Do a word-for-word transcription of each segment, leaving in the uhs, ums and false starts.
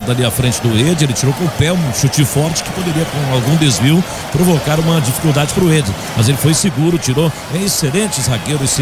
jogada ali à frente do Ed, ele tirou com o pé um chute forte que poderia, com algum desvio, provocar uma dificuldade para o Ed. Mas ele foi seguro, tirou. É excelente zagueiro esse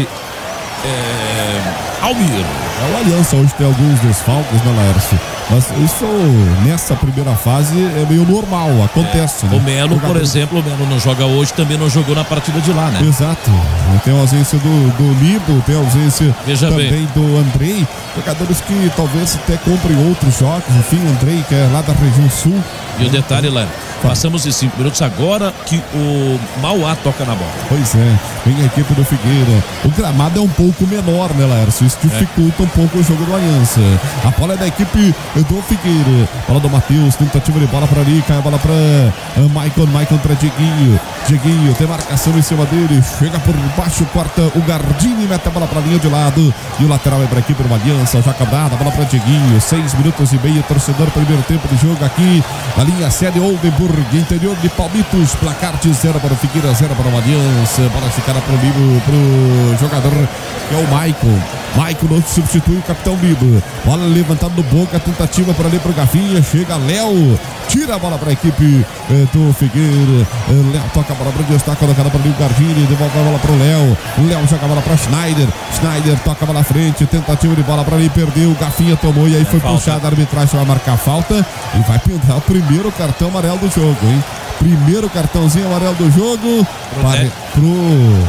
é, Almir. É, o Aliança hoje tem alguns desfalques, né, Laércio? Mas isso, nessa primeira fase, é meio normal, acontece, é, né? O Melo, Jogador... por exemplo, o Melo não joga hoje, também não jogou na partida de lá, né? Exato. Tem a ausência do, do Libo, tem a ausência Veja também bem. do Andrei. Jogadores que talvez até comprem outros jogos. Enfim, o Andrei, que é lá da região sul. E o detalhe, lá, passamos de cinco minutos agora que o Mauá toca na bola. Pois é, vem a equipe do Figueira. O gramado é um pouco menor, né, Laércio? Isso dificulta é. um pouco o jogo do Aliança. A bola é da equipe do Figueira. Bola do Matheus, tentativa de bola para ali, cai a bola para uh, Maicon, Maicon para Dieguinho. Dieguinho tem marcação em cima dele, chega por baixo, corta o Gardini, mete a bola para a linha de lado. E o lateral é para a equipe do Aliança, já cabrada, bola para Dieguinho. Seis minutos e meio, torcedor, primeiro tempo de jogo aqui na linha sede Oldenburg, interior de Palmitos, placar de zero para o Figueira, zero para o Aliança. Bola ficada para o Bibo, para o jogador que é o Maicon. Maicon não substitui o capitão Bibo. Bola levantada no Boca, tentativa para ali para o Gafinha, chega Léo, tira a bola para a equipe eh, do Figueira. eh, Léo toca a bola para o está colocada para o Gardini, devolve a bola para o Léo. Léo joga a bola para Schneider. Schneider toca a bola na frente, tentativa de bola para ali, perdeu. O Gafinha tomou e aí é foi puxado. A arbitragem vai marcar falta e vai pintar o primeiro cartão amarelo do jogo, hein? Primeiro cartãozinho amarelo do jogo pro, para, é. pro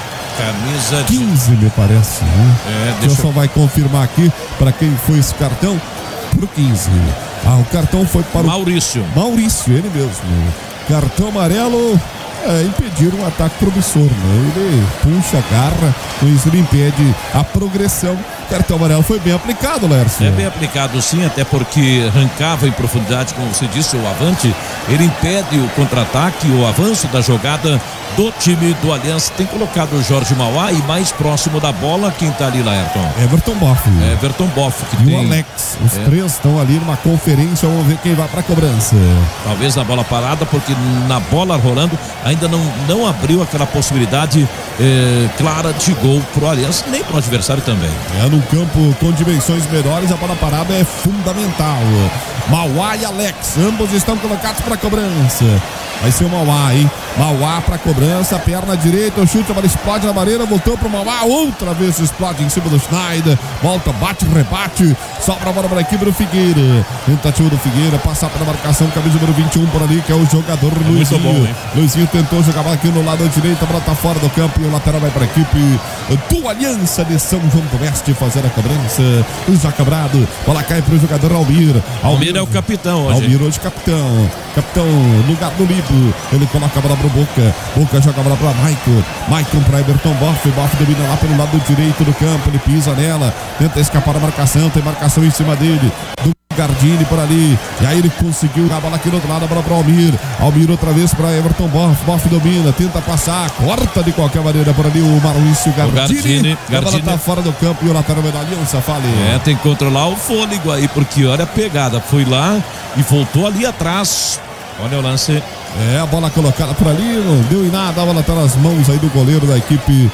camisa quinze, me parece, né? É, deixa eu só vai confirmar aqui para quem foi esse cartão. Pro quinze. Ah, o cartão foi para o Maurício. Maurício, ele mesmo. Cartão amarelo. É, impedir um ataque promissor, né? Ele puxa a garra, com isso ele impede a progressão. Cartão amarelo foi bem aplicado, Lércio. É bem aplicado, sim, até porque arrancava em profundidade, como você disse, o avante. Ele impede o contra-ataque, o avanço da jogada do time do Aliança. Tem colocado o Jorge Mauá e mais próximo da bola, quem tá ali, Laerton? Everton Boff. Everton Boff, que e tem... o Alex. Os é. três estão ali numa conferência, vamos ver quem vai pra cobrança. Talvez na bola parada, porque na bola rolando ainda não, não abriu aquela possibilidade é, clara de gol pro Aliança, nem pro adversário também. É, num campo com dimensões menores, a bola parada é fundamental. Mauá e Alex, ambos estão colocados para cobrança. Vai ser o Mauá, hein? Mauá para cobrança, perna direita, o chute, a bola explode na barreira, voltou pro Mauá, outra vez explode em cima do Schneider, volta, bate, rebate, sobra a bola para a equipe do Figueira. Tentativa do Figueira, passar para a marcação, camisa número vinte e um por ali, que é o jogador é Luizinho. Bom, Luizinho tentou jogar a bola aqui no lado direito, a bola tá fora do campo e o lateral vai para a equipe do Aliança de São João do Oeste fazer a cobrança. O Jacabrado, bola cai para o jogador Almir. Almir. Almir é o capitão hoje. Almir hoje capitão. Capitão, lugar do Libo. Ele coloca a bola pro Boca. Boca joga a bola pra Maicon. Maicon pra Everton Boff. Boff domina lá pelo lado direito do campo. Ele pisa nela. Tenta escapar da marcação. Tem marcação em cima dele. Do Gardini por ali. E aí ele conseguiu a bola aqui do outro lado. A bola para Almir. Almir outra vez para Everton Boff. Boff domina. Tenta passar. Corta de qualquer maneira por ali o Maurício Gardini. O Gardini, Gardini. A bola tá fora do campo e o lateral da Aliança. Fale. É, tem que controlar o fôlego aí, porque olha a pegada. Foi lá e voltou ali atrás. Olha o lance. É, a bola colocada por ali, não deu em nada, a bola tá nas mãos aí do goleiro da equipe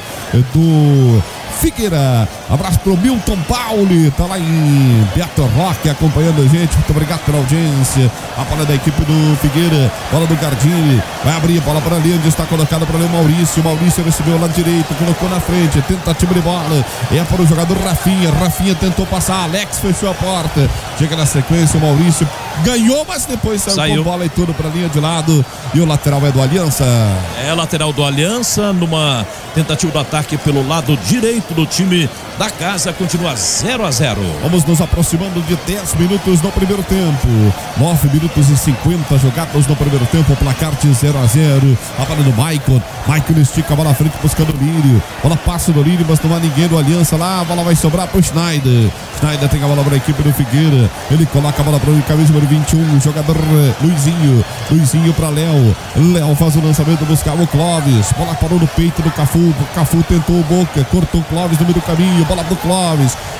do Figueira. Abraço pro Milton Pauli, tá lá em Beto Roque acompanhando a gente. Muito obrigado pela audiência. A bola da equipe do Figueira, bola do Gardini, vai abrir a bola para ali, onde está colocada para ali o Maurício. O Maurício recebeu lá direito, colocou na frente, tentativa de bola, é para o jogador Rafinha. Rafinha tentou passar, Alex fechou a porta. Chega na sequência, o Maurício ganhou, mas depois saiu, saiu. com bola e tudo para a linha de lado. E o lateral é do Aliança. É, lateral do Aliança, numa tentativa do ataque pelo lado direito do time da casa, continua zero a zero. Vamos nos aproximando de dez minutos no primeiro tempo. nove minutos e cinquenta jogados no primeiro tempo, o placar de zero a zero. A bola do Maicon. Maicon estica a bola à frente buscando o Lírio. Bola passa do Lírio, mas não há ninguém do Aliança lá. A bola vai sobrar para o Schneider. Schneider tem a bola para a equipe do Figueira. Ele coloca a bola para o camisa número vinte e um, jogador Luizinho. Luizinho para Léo. Léo faz o lançamento, buscava o Clóvis. Bola parou no peito do Cafu. O Cafu tentou o Boca, cortou o Clóvis no meio do caminho. Bola pro Clóvis.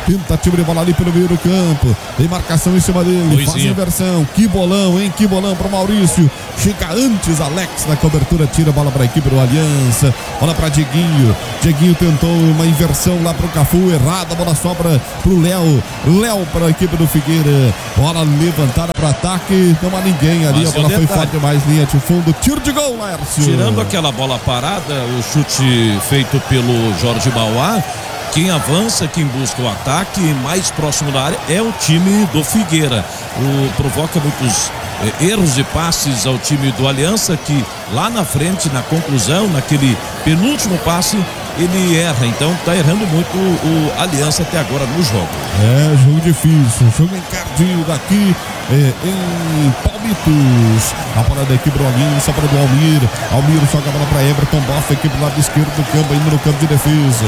Tentativa de bola ali pelo meio do campo. Tem marcação em cima dele. Luizinho. Faz inversão. Que bolão, hein? Que bolão pro Maurício. Chega antes Alex na cobertura. Tira a bola para a equipe do Aliança. Bola para Dieguinho. Dieguinho tentou uma inversão lá pro Cafu. Errada. A bola sobra pro Léo. Léo para a equipe do Figueira. Bola levantada para ataque. Não há ninguém ali. Mas a bola foi detalhe, forte mais. Linha de fundo. Tiro de gol, Laércio. Tirando aquela bola parada, o chute feito pelo Jorge Mauá, quem avança, quem busca o ataque mais próximo da área é o time do Figueira. O, provoca muitos eh, erros de passes ao time do Aliança, que lá na frente, na conclusão, naquele penúltimo passe, ele erra. Então está errando muito o, o Aliança até agora no jogo. É, jogo difícil, jogo encardido daqui é, em Palmitos. A bola da equipe do Aliança para do Almir. Almir joga a bola para Everton Boff, equipe do lado esquerdo do campo, indo no campo de defesa.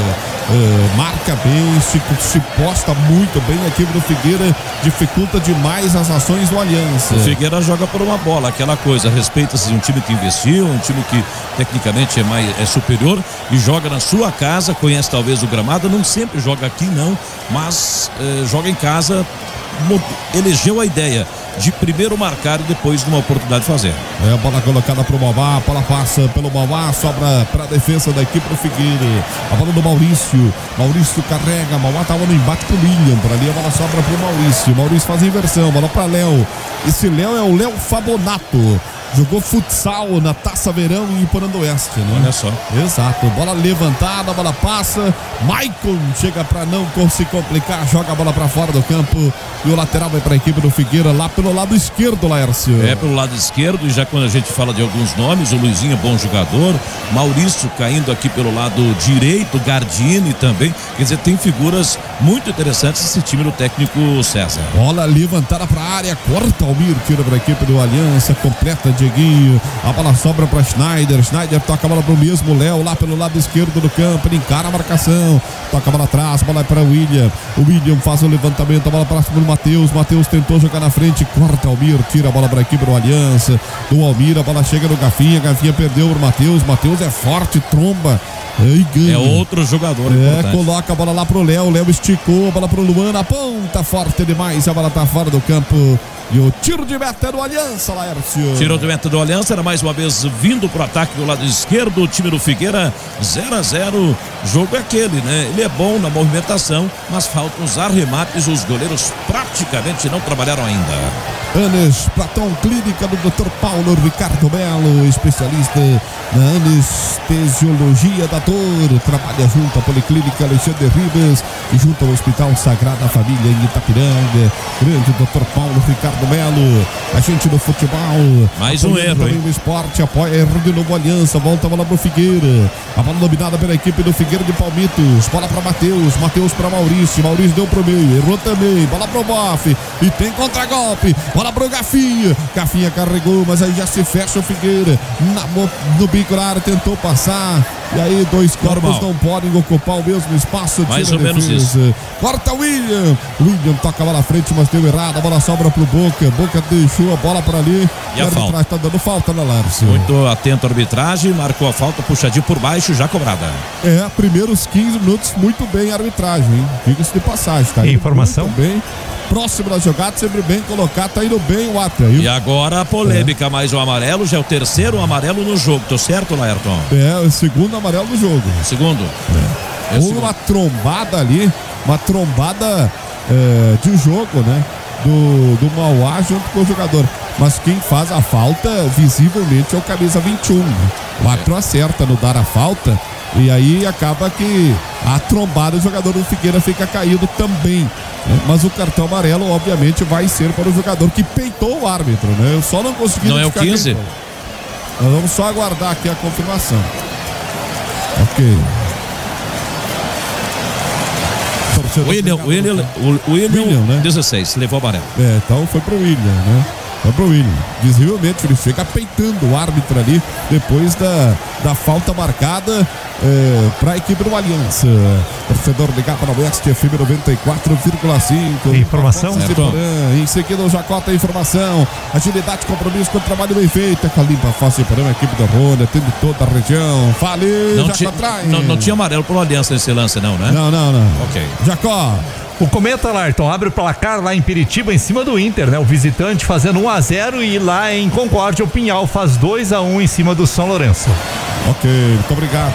É, marca bem, se, se posta muito bem a equipe do Figueira, dificulta demais as ações do Aliança. O Figueira joga por uma bola, aquela coisa, respeita-se um time que investiu, um time que tecnicamente é, mais, é superior e joga na sua casa, conhece talvez o gramado, não sempre joga aqui não, mas eh, joga em casa, elegeu a ideia de primeiro marcar e depois de uma oportunidade de fazer. É a bola colocada pro Mauá, a bola passa pelo Mauá, sobra para a defesa da equipe do Figueira. A bola do Maurício, Maurício carrega, Mauá estava no embate com o William, por ali a bola sobra pro Maurício, Maurício faz a inversão, bola para Léo. Esse Léo é o Léo Fabonato. Jogou futsal na Taça Verão em Iporandoeste, né? Olha só. Exato, bola levantada, a bola passa. Maicon chega para não se complicar, joga a bola para fora do campo. E o lateral vai para a equipe do Figueira lá pelo lado esquerdo, Laércio. É, pelo lado esquerdo, e já quando a gente fala de alguns nomes, o Luizinho é bom jogador, Maurício caindo aqui pelo lado direito, Gardini também. Quer dizer, tem figuras muito interessantes esse time do técnico César. Bola levantada para a área, corta o Mir, tira para a equipe do Aliança, completa Dieguinho, a bola sobra para Schneider, Schneider toca a bola para o mesmo Léo, lá pelo lado esquerdo do campo, ele encara a marcação, toca a bola atrás, a bola é para o William, o William faz o levantamento, a bola para o Matheus, Matheus tentou jogar na frente, corta o Mir, tira a bola para a equipe do Aliança, do Almir, a bola chega no Gafinha, Gafinha perdeu o Matheus, Matheus é forte, tromba, e ganha. É outro jogador é, importante. Coloca a bola lá pro Léo, Léo esticou, a bola pro Luan, a ponta forte demais, a bola tá fora do campo. E o tiro de meta do Aliança, Laércio. Tiro de meta do Aliança, era mais uma vez vindo pro ataque do lado esquerdo, o time do Figueira, zero a zero. Jogo é aquele, né? Ele é bom na movimentação, mas faltam os arremates, os goleiros praticamente não trabalharam ainda. Anes Platão, clínica do doutor Paulo Ricardo Melo, especialista na anestesiologia da dor. Trabalha junto à Policlínica Alexandre Ribas e junto ao Hospital Sagrada Família em Itapiranga. Grande doutor Paulo Ricardo Melo, a gente do futebol. Mais um erro, hein? O esporte apoia, erro de novo Aliança, volta a bola pro Figueira. A bola dominada pela equipe do Figueira de Palmitos. Bola para Matheus, Matheus para Maurício, Maurício deu pro meio, errou também. Bola pro Boff e tem contra-golpe. Bola pro Gafinha, Gafinha carregou, mas aí já se fecha o Figueira. Na, no bico na área, tentou passar. E aí dois corpos não podem ocupar o mesmo espaço. Mais ou menos isso. Corta o William. William toca a bola à frente, mas deu errado. A bola sobra pro Boca. Boca deixou a bola para ali. E a falta? Tá dando falta, né, Lárcio? Muito atento a arbitragem, marcou a falta, puxadinho por baixo, já cobrada. É, primeiros quinze minutos, muito bem a arbitragem, hein? Diga-se de passagem, tá? Informação? Muito bem. Próximo da jogada, sempre bem colocado, tá indo bem o ato aí. E agora a polêmica, é. mais um amarelo, já é o terceiro amarelo no jogo, tô certo, Laerton? É, o segundo amarelo do jogo. Segundo? É. É Houve uma trombada ali, uma trombada é, de jogo, né? Do, do Mauá junto com o jogador. Mas quem faz a falta, visivelmente, é o camisa vinte e um. Né? O árbitro acerta no dar a falta. E aí acaba que a trombada do jogador do Figueira fica caído também, né? Mas o cartão amarelo obviamente vai ser para o jogador que peitou o árbitro, né? Eu só não consegui. Não é o quinze? Nós vamos só aguardar aqui a confirmação. Ok. O William, o William, o William, William, né? dezesseis, levou amarelo. É, então foi pro William, né? Foi pro William. Visivelmente ele chega peitando o árbitro ali depois da, da falta marcada é, para a equipe do Aliança. Torcedor ligado para o Oeste F M noventa e quatro vírgula cinco. Informação? Em seguida o Jacota, informação. Agilidade, compromisso com o trabalho bem feito. É com a limpa fácil para a equipe da Ronda, tendo toda a região. Fale, não, ti, não, não tinha amarelo pro Aliança nesse lance não, né? Não, não, não. Ok. Jacó. O Cometa, Larton, abre o placar lá em Piritiba, em cima do Inter, né? O visitante fazendo um a zero e lá em Concórdia o Pinhal faz dois a um em cima do São Lourenço. Ok, muito obrigado.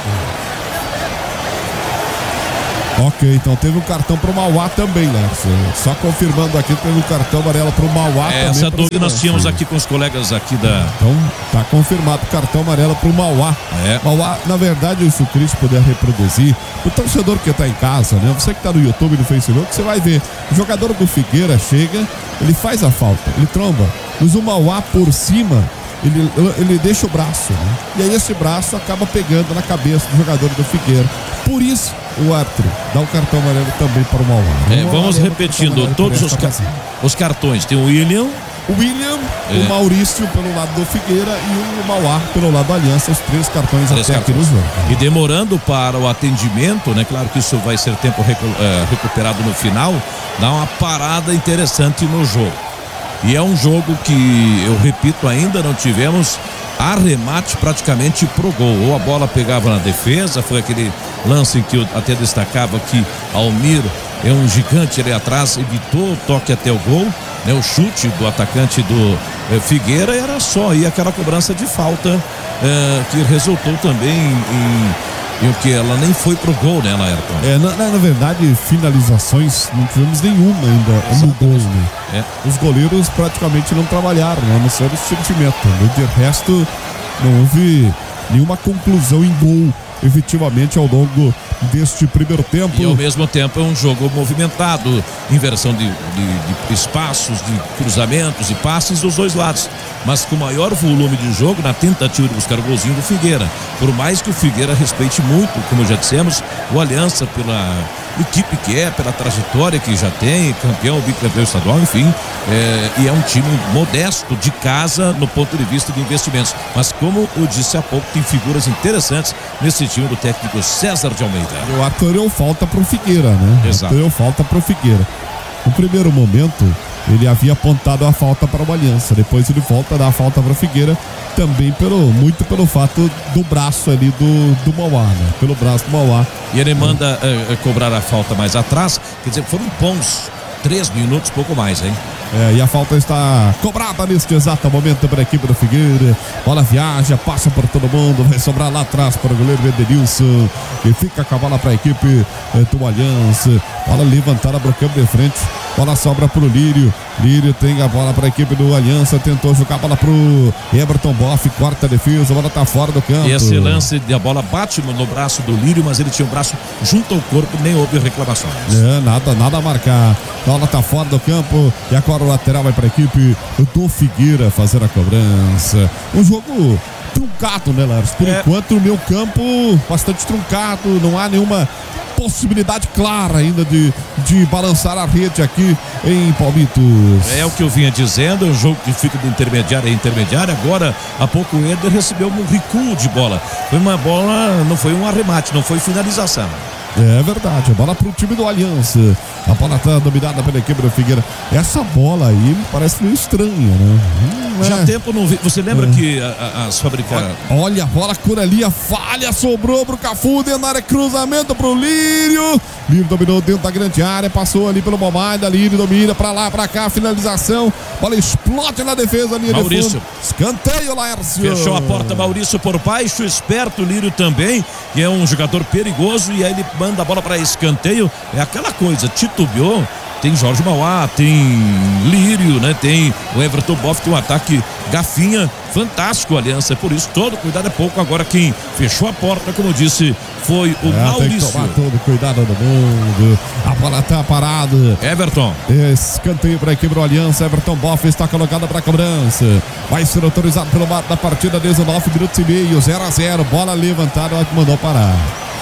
Ok, então teve um cartão pro Mauá também, né? Só confirmando aqui, teve um cartão amarelo pro Mauá é, também. Essa dúvida nós tínhamos aqui com os colegas aqui da... Então, tá confirmado o cartão amarelo pro Mauá. É. Mauá, na verdade, se o Cris puder reproduzir, o torcedor que tá em casa, né? Você que tá no YouTube e no Facebook, você vai ver. O jogador do Figueira chega, ele faz a falta, ele tromba. Mas o Mauá por cima... Ele, ele deixa o braço, né? E aí esse braço acaba pegando na cabeça do jogador do Figueira. Por isso, o árbitro dá o cartão amarelo também para o Mauá. É, vamos repetindo todos os, ca os cartões. Tem o William. O William, é. o Maurício pelo lado do Figueira e o Mauá pelo lado da Aliança. Os três cartões três até cartões. aqui no jogo. E demorando para o atendimento, né? Claro que isso vai ser tempo recu é, recuperado no final. Dá uma parada interessante no jogo. E é um jogo que, eu repito, ainda não tivemos arremate praticamente pro gol. Ou a bola pegava na defesa, foi aquele lance em que eu até destacava que Almir é um gigante ali atrás, evitou o toque até o gol, né? O chute do atacante do eh, Figueira era só, e aquela cobrança de falta eh, que resultou também em... E o que? Ela nem foi pro gol, né, Laerton? É, na, na, na verdade, finalizações não tivemos nenhuma ainda no gol, né? É. Os goleiros praticamente não trabalharam, né? Não só esse sentimento. De resto, não houve nenhuma conclusão em gol, efetivamente, ao longo deste primeiro tempo. E ao mesmo tempo é um jogo movimentado, inversão de, de, de espaços, de cruzamentos e passes dos dois lados, mas com maior volume de jogo na tentativa de buscar o golzinho do Figueira. Por mais que o Figueira respeite muito, como já dissemos, o Aliança pela equipe que é, pela trajetória que já tem, campeão, bicampeão estadual, enfim, é, e é um time modesto de casa no ponto de vista de investimentos, mas como eu disse há pouco, tem figuras interessantes nesse time do técnico César de Almeida. O Arthur deu falta pro Figueira, né? Exato. Deu falta pro Figueira. No primeiro momento, ele havia apontado a falta para o Aliança, depois ele volta a dar a falta para o Figueira, também pelo, muito pelo fato do braço ali do, do Mauá, né? Pelo braço do Mauá. E ele manda é, cobrar a falta mais atrás, quer dizer, foram bons três minutos, pouco mais, hein? É, e a falta está cobrada neste exato momento para a equipe do Figueira. Bola viaja, passa por todo mundo, vai sobrar lá atrás para o goleiro Edenilson, que fica com a bola para a equipe é, do Aliança. Bola levantada para o campo de frente. Bola sobra para o Lírio. Lírio tem a bola para a equipe do Aliança. Tentou jogar a bola para o Everton Boff. Quarta defesa. A bola está fora do campo. E esse lance de a bola bate no, no braço do Lírio, mas ele tinha o braço junto ao corpo, nem houve reclamações. É, nada, nada a marcar. A bola está fora do campo. E agora o lateral vai para a equipe do Figueira fazer a cobrança. Um jogo truncado, né, Lars? Por é. enquanto, o meu campo bastante truncado. Não há nenhuma possibilidade clara ainda de, de balançar a rede aqui em Palmitos. É o que eu vinha dizendo, é um jogo que fica de intermediária a intermediária. Agora, há pouco o Éder recebeu um recuo de bola. Foi uma bola, não foi um arremate, não foi finalização. É verdade, a bola para o time do Aliança. A bola está dominada pela equipe do Figueira. Essa bola aí me parece meio estranha, né? Hum, Já é. tempo não vi. Você lembra é. que a, a, as fabricadas. Olha a bola por ali, a falha sobrou pro Cafu, dentro da área, cruzamento pro Lírio. Lírio dominou dentro da grande área, passou ali pelo Bomaida. Lírio domina pra lá, pra cá, finalização. Bola explode na defesa ali. Maurício. De escanteio, Laércio. Fechou a porta, Maurício por baixo, esperto, Lírio também, que é um jogador perigoso, e aí ele manda a bola para escanteio. É aquela coisa, titubeou. Tem Jorge Mauá, tem Lírio, né? Tem o Everton Boff, tem um ataque gafinha, fantástico, Aliança. É por isso, todo cuidado é pouco. Agora quem fechou a porta, como eu disse, foi o é, Maurício. Tem que tomar todo cuidado do mundo. A bola tá parada. Everton. Escanteio para a equipe do Aliança. Everton Boff está colocada para a cobrança. Vai ser autorizado pelo bar da partida, dezenove minutos e meio, zero a zero. Bola levantada, ela que mandou parar.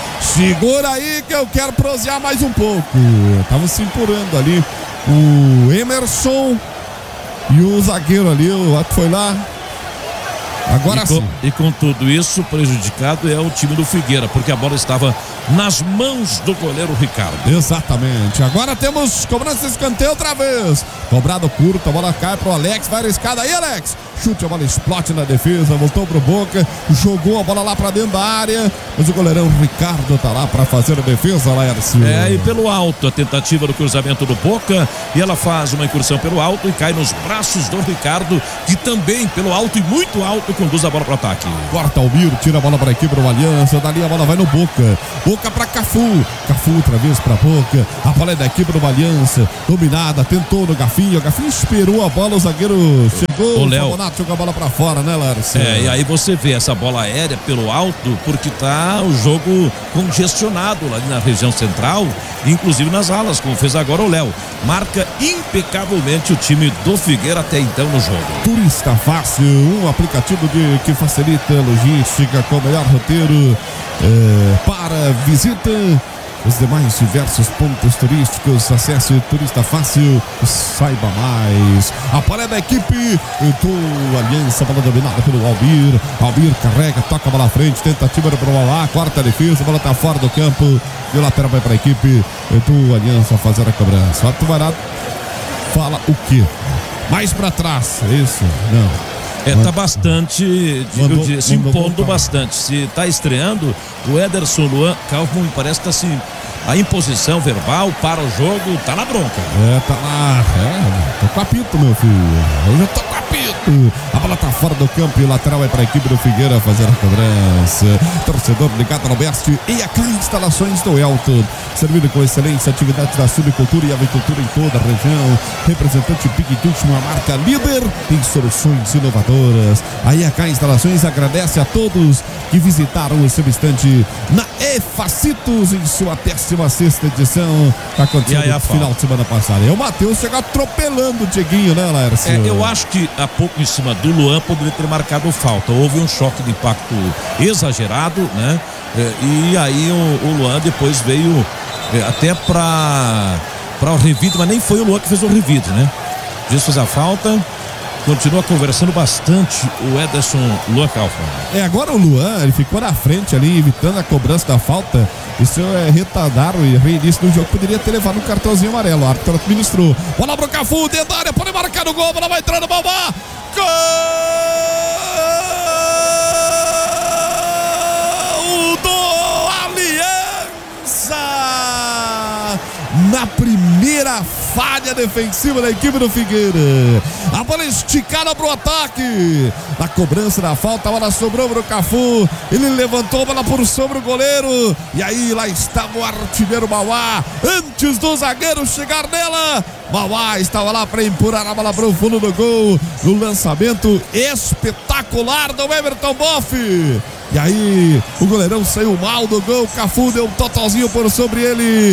Segura aí que eu quero prosear mais um pouco. Tava se empurrando ali o Emerson e o zagueiro ali, o Ato foi lá. Agora e com, sim. E com tudo isso, prejudicado é o time do Figueira, porque a bola estava nas mãos do goleiro Ricardo. Exatamente. Agora temos cobrança de escanteio outra vez. Cobrado curto, a bola cai pro Alex, vai arriscada aí, Alex. chute, a bola explode na defesa, voltou pro Boca, jogou a bola lá pra dentro da área, mas o goleirão Ricardo tá lá pra fazer a defesa, Laércio. É, e pelo alto, a tentativa do cruzamento do Boca, e ela faz uma incursão pelo alto e cai nos braços do Ricardo, que também, pelo alto e muito alto, conduz a bola pro ataque. Corta o Miro, tira a bola pra equipe do Aliança, dali a bola vai no Boca, Boca pra Cafu, Cafu outra vez pra Boca, a bola é da equipe do Aliança, dominada, tentou no Gafinho, o Gafinho esperou a bola, o zagueiro chegou, o Léo jogou a bola pra fora, né, Laércio? É, e aí você vê essa bola aérea pelo alto, porque tá o jogo congestionado lá na região central, inclusive nas alas, como fez agora o Léo. Marca impecavelmente o time do Figueira até então no jogo. Turista Fácil, um aplicativo de, que facilita a logística com o melhor roteiro é, para visita. Os demais diversos pontos turísticos, acesse Turista Fácil, saiba mais. A bola é da equipe do Aliança, bola dominada pelo Albir. Albir carrega, toca a bola à frente, tentativa para o lá, quarta defesa, a bola tá fora do campo. E o lateral vai para a equipe do Aliança fazer a cobrança. O Tubarão fala o quê? Mais para trás, é isso? Não. É, tá bastante, mandou, digo, se impondo voltar. bastante. Se tá estreando, o Ederson Luan Kaufmann parece que tá assim, a imposição verbal para o jogo, tá na bronca. É, tá lá, é, tô com apito, meu filho. Hoje eu tô com apito. A bola tá fora do campo e o lateral é para a equipe do Figueira fazer a cobrança. Torcedor ligado no Best e a K Instalações do Elton, servindo com excelência atividades da subicultura e avicultura em toda a região. Representante Big Dutch, uma marca líder em soluções inovadoras. A I A K Instalações agradece a todos que visitaram o seu estande na Efacitos em sua décima sexta edição. Tá acontecendo no final de semana passada. E o Matheus chegou atropelando o Dieguinho, né, Laércio? É, eu acho que há pouco em cima do Luan poderia ter marcado falta. Houve um choque de impacto exagerado, né? É, e aí o, o Luan depois veio é, até para para o revide, mas nem foi o Luan que fez o revide, né? Diz fez a falta. Continua conversando bastante o Ederson Luan Kaufmann. É, agora o Luan, ele ficou na frente ali, evitando a cobrança da falta. Isso é retardar o reinício do jogo. Poderia ter levado um cartãozinho amarelo. O árbitro administrou. Bola pro Cafu, dentro da área, pode marcar no gol. Bola vai entrando, Babá. Gol do Aliança! Na primeira falha defensiva da equipe do Figueira. A bola esticada pro ataque. Na cobrança da falta, a bola sobrou pro Cafu. Ele levantou a bola por sobre o goleiro. E aí lá estava o artilheiro Mauá. Antes do zagueiro chegar nela, Mauá estava lá para empurrar a bola pro fundo do gol. No lançamento espetacular do Everton Boff. E aí o goleirão saiu mal do gol. Cafu deu um totalzinho por sobre ele.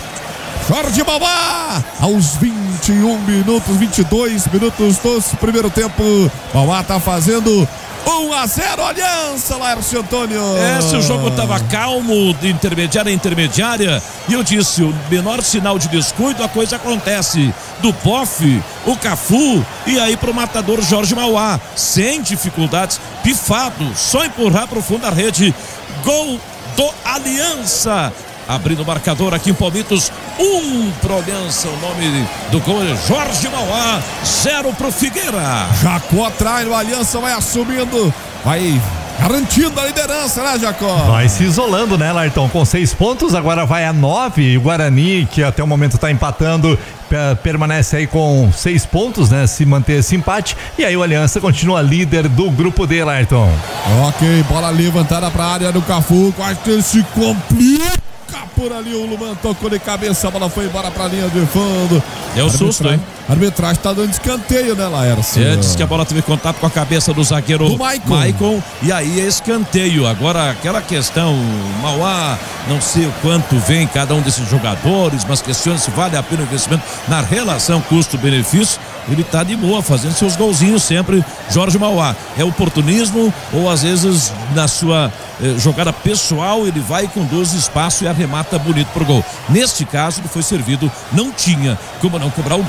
Jorge Mauá, aos vinte e um minutos, vinte e dois minutos do primeiro tempo. Mauá tá fazendo um a zero, Aliança, Laércio Antônio. É, se o jogo tava calmo, de intermediária a intermediária, e eu disse, o menor sinal de descuido, a coisa acontece. Do Boff, o Cafu, e aí pro matador Jorge Mauá, sem dificuldades, pifado, só empurrar pro fundo da rede. Gol do Aliança. Abrindo o marcador aqui em Palmitos, um pro Aliança, o nome do gol é Jorge Mauá, zero pro Figueira. Jacó atrás, o Aliança vai assumindo, vai garantindo a liderança, né, Jacó? Vai se isolando, né, Lartão? Com seis pontos, agora vai a nove. E o Guarani, que até o momento tá empatando, permanece aí com seis pontos, né? Se manter esse empate. E aí o Aliança continua líder do grupo D, Lartão. Ok, bola levantada pra área do Cafu, quase que ele se complica. Por ali o Luman tocou de cabeça, a bola foi embora pra linha de fundo. É o susto, hein? A arbitragem tá dando escanteio, né, Laércio? É, disse que a bola teve contato com a cabeça do zagueiro do Maicon. Maicon, e aí é escanteio. Agora, aquela questão, Mauá, não sei o quanto vem cada um desses jogadores, mas questiona se vale a pena o investimento na relação custo-benefício. Ele tá de boa, fazendo seus golzinhos sempre, Jorge Mauá. É oportunismo ou às vezes na sua eh, jogada pessoal ele vai, conduz espaço e arremata bonito pro gol. Neste caso ele foi servido, não tinha como não cobrar o gol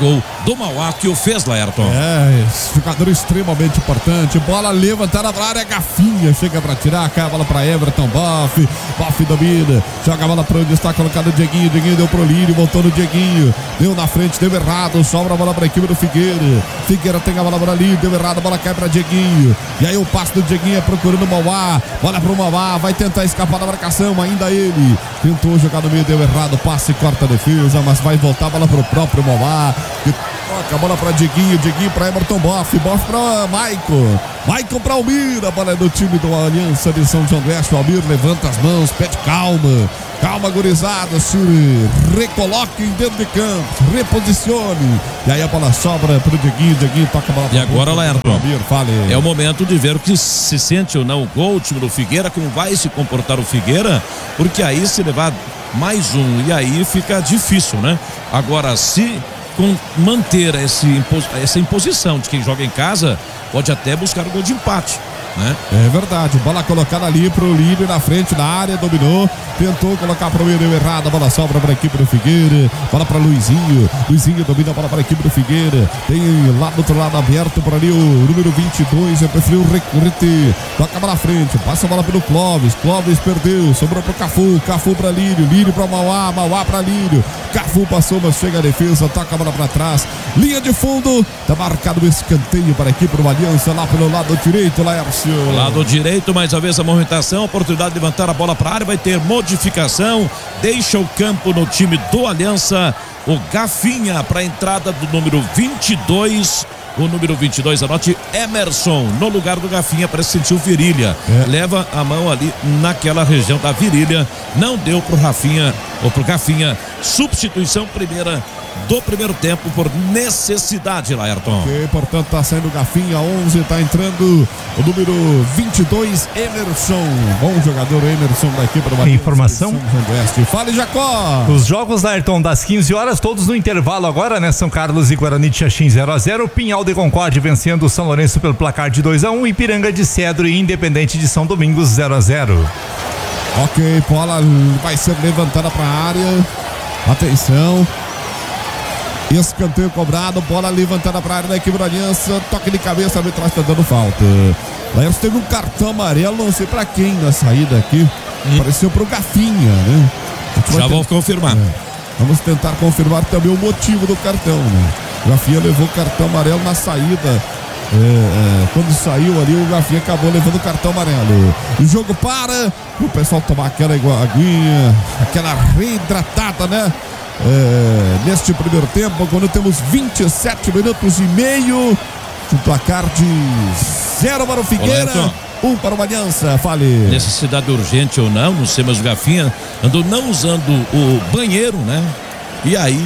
do Mauá que o fez, Laerton. É, jogador extremamente importante. Bola levantada pra área, Gafinha chega pra tirar, cai a bola pra Everton Boff. Boff domina, joga a bola pra onde está colocado o Dieguinho. Dieguinho deu pro Lírio, voltou no Dieguinho. Deu na frente, deu errado, sobra a bola pra equipe do Figueira. Figueira tem a bola pra ali, deu errado, a bola cai pra Dieguinho. E aí o passe do Dieguinho é procurando o Mauá. Bola pro Mauá, vai tentar escapar da marcação, ainda ele. Tentou jogar no meio, deu errado, passe, corta a defesa, mas vai voltar a bola pro próprio Mauá. Toca a bola pra Dieguinho, Dieguinho pra Everton Boff, Boff pra Maicon, Maicon pra Almir, a bola é do time do Aliança de São João do Oeste. O Almir levanta as mãos, pede calma, calma gurizada, se recoloquem dentro de campo, reposicione, e aí a bola sobra pro Dieguinho, Dieguinho toca a bola pra E agora, Laerton, Almir, fale. É o momento de ver o que se sente ou não o gol, o time do Figueira, como vai se comportar o Figueira, porque aí se levar mais um, e aí fica difícil, né? Agora, se com manter esse, essa imposição de quem joga em casa, pode até buscar o gol de empate, né? É verdade, bola colocada ali pro Lírio na frente da área, dominou, tentou colocar pro meio, deu errado, a bola sobra para a equipe do Figueira, bola para Luizinho, Luizinho domina a bola para a equipe do Figueira, tem lá do outro lado aberto por ali o número vinte e dois, ele preferiu reter, toca a bola à frente, passa a bola pelo Clóvis, Clóvis perdeu, sobrou pro Cafu, Cafu para Lírio, Lírio para Mauá, Mauá para Lírio, Cafu passou, mas chega a defesa, toca a bola para trás, linha de fundo, tá marcado o escanteio para a equipe do Aliança lá pelo lado direito, Laércio. Lado direito, mais uma vez a movimentação, oportunidade de levantar a bola para a área, vai ter modificação, deixa o campo no time do Aliança, o Gafinha para a entrada do número vinte e dois, o número vinte e dois, anote, Emerson, no lugar do Gafinha, parece que sentiu virilha, é. Leva a mão ali naquela região da virilha, não deu pro Rafinha, ou pro Gafinha, substituição primeira do primeiro tempo por necessidade, Laerton. Ok, portanto tá saindo o Gafinha, onze, tá entrando o número vinte e dois, Emerson, bom jogador Emerson da equipe do Matheus. Informação? Fale, Jacó. Os jogos, Laerton, das quinze horas, todos no intervalo agora, né? São Carlos e Guarani de Xaxim zero a zero, Pinhal de Concórdia vencendo o São Lourenço pelo placar de dois a um, Ipiranga de Cedro e Independente de São Domingos zero a zero. Ok, bola vai ser levantada para a área, atenção. Escanteio cobrado, bola levantada para a área da equipe da Aliança, toque de cabeça, a arbitragem está dando falta. Laércio teve um cartão amarelo, não sei para quem na saída aqui, hum. Apareceu para o Gafinha, né? Já vou confirmar. É. Vamos tentar confirmar também o motivo do cartão, né? O Gafinha levou o cartão amarelo na saída. É, é, quando saiu ali, o Gafinha acabou levando o cartão amarelo. O jogo para, o pessoal tomar aquela aguinha, aquela reidratada, né? É, neste primeiro tempo, quando temos vinte e sete minutos e meio, um placar de zero para o Figueira, um para o Aliança. Fale. Necessidade urgente ou não, não sei, mas o Gafinha andou não usando o banheiro, né? E aí,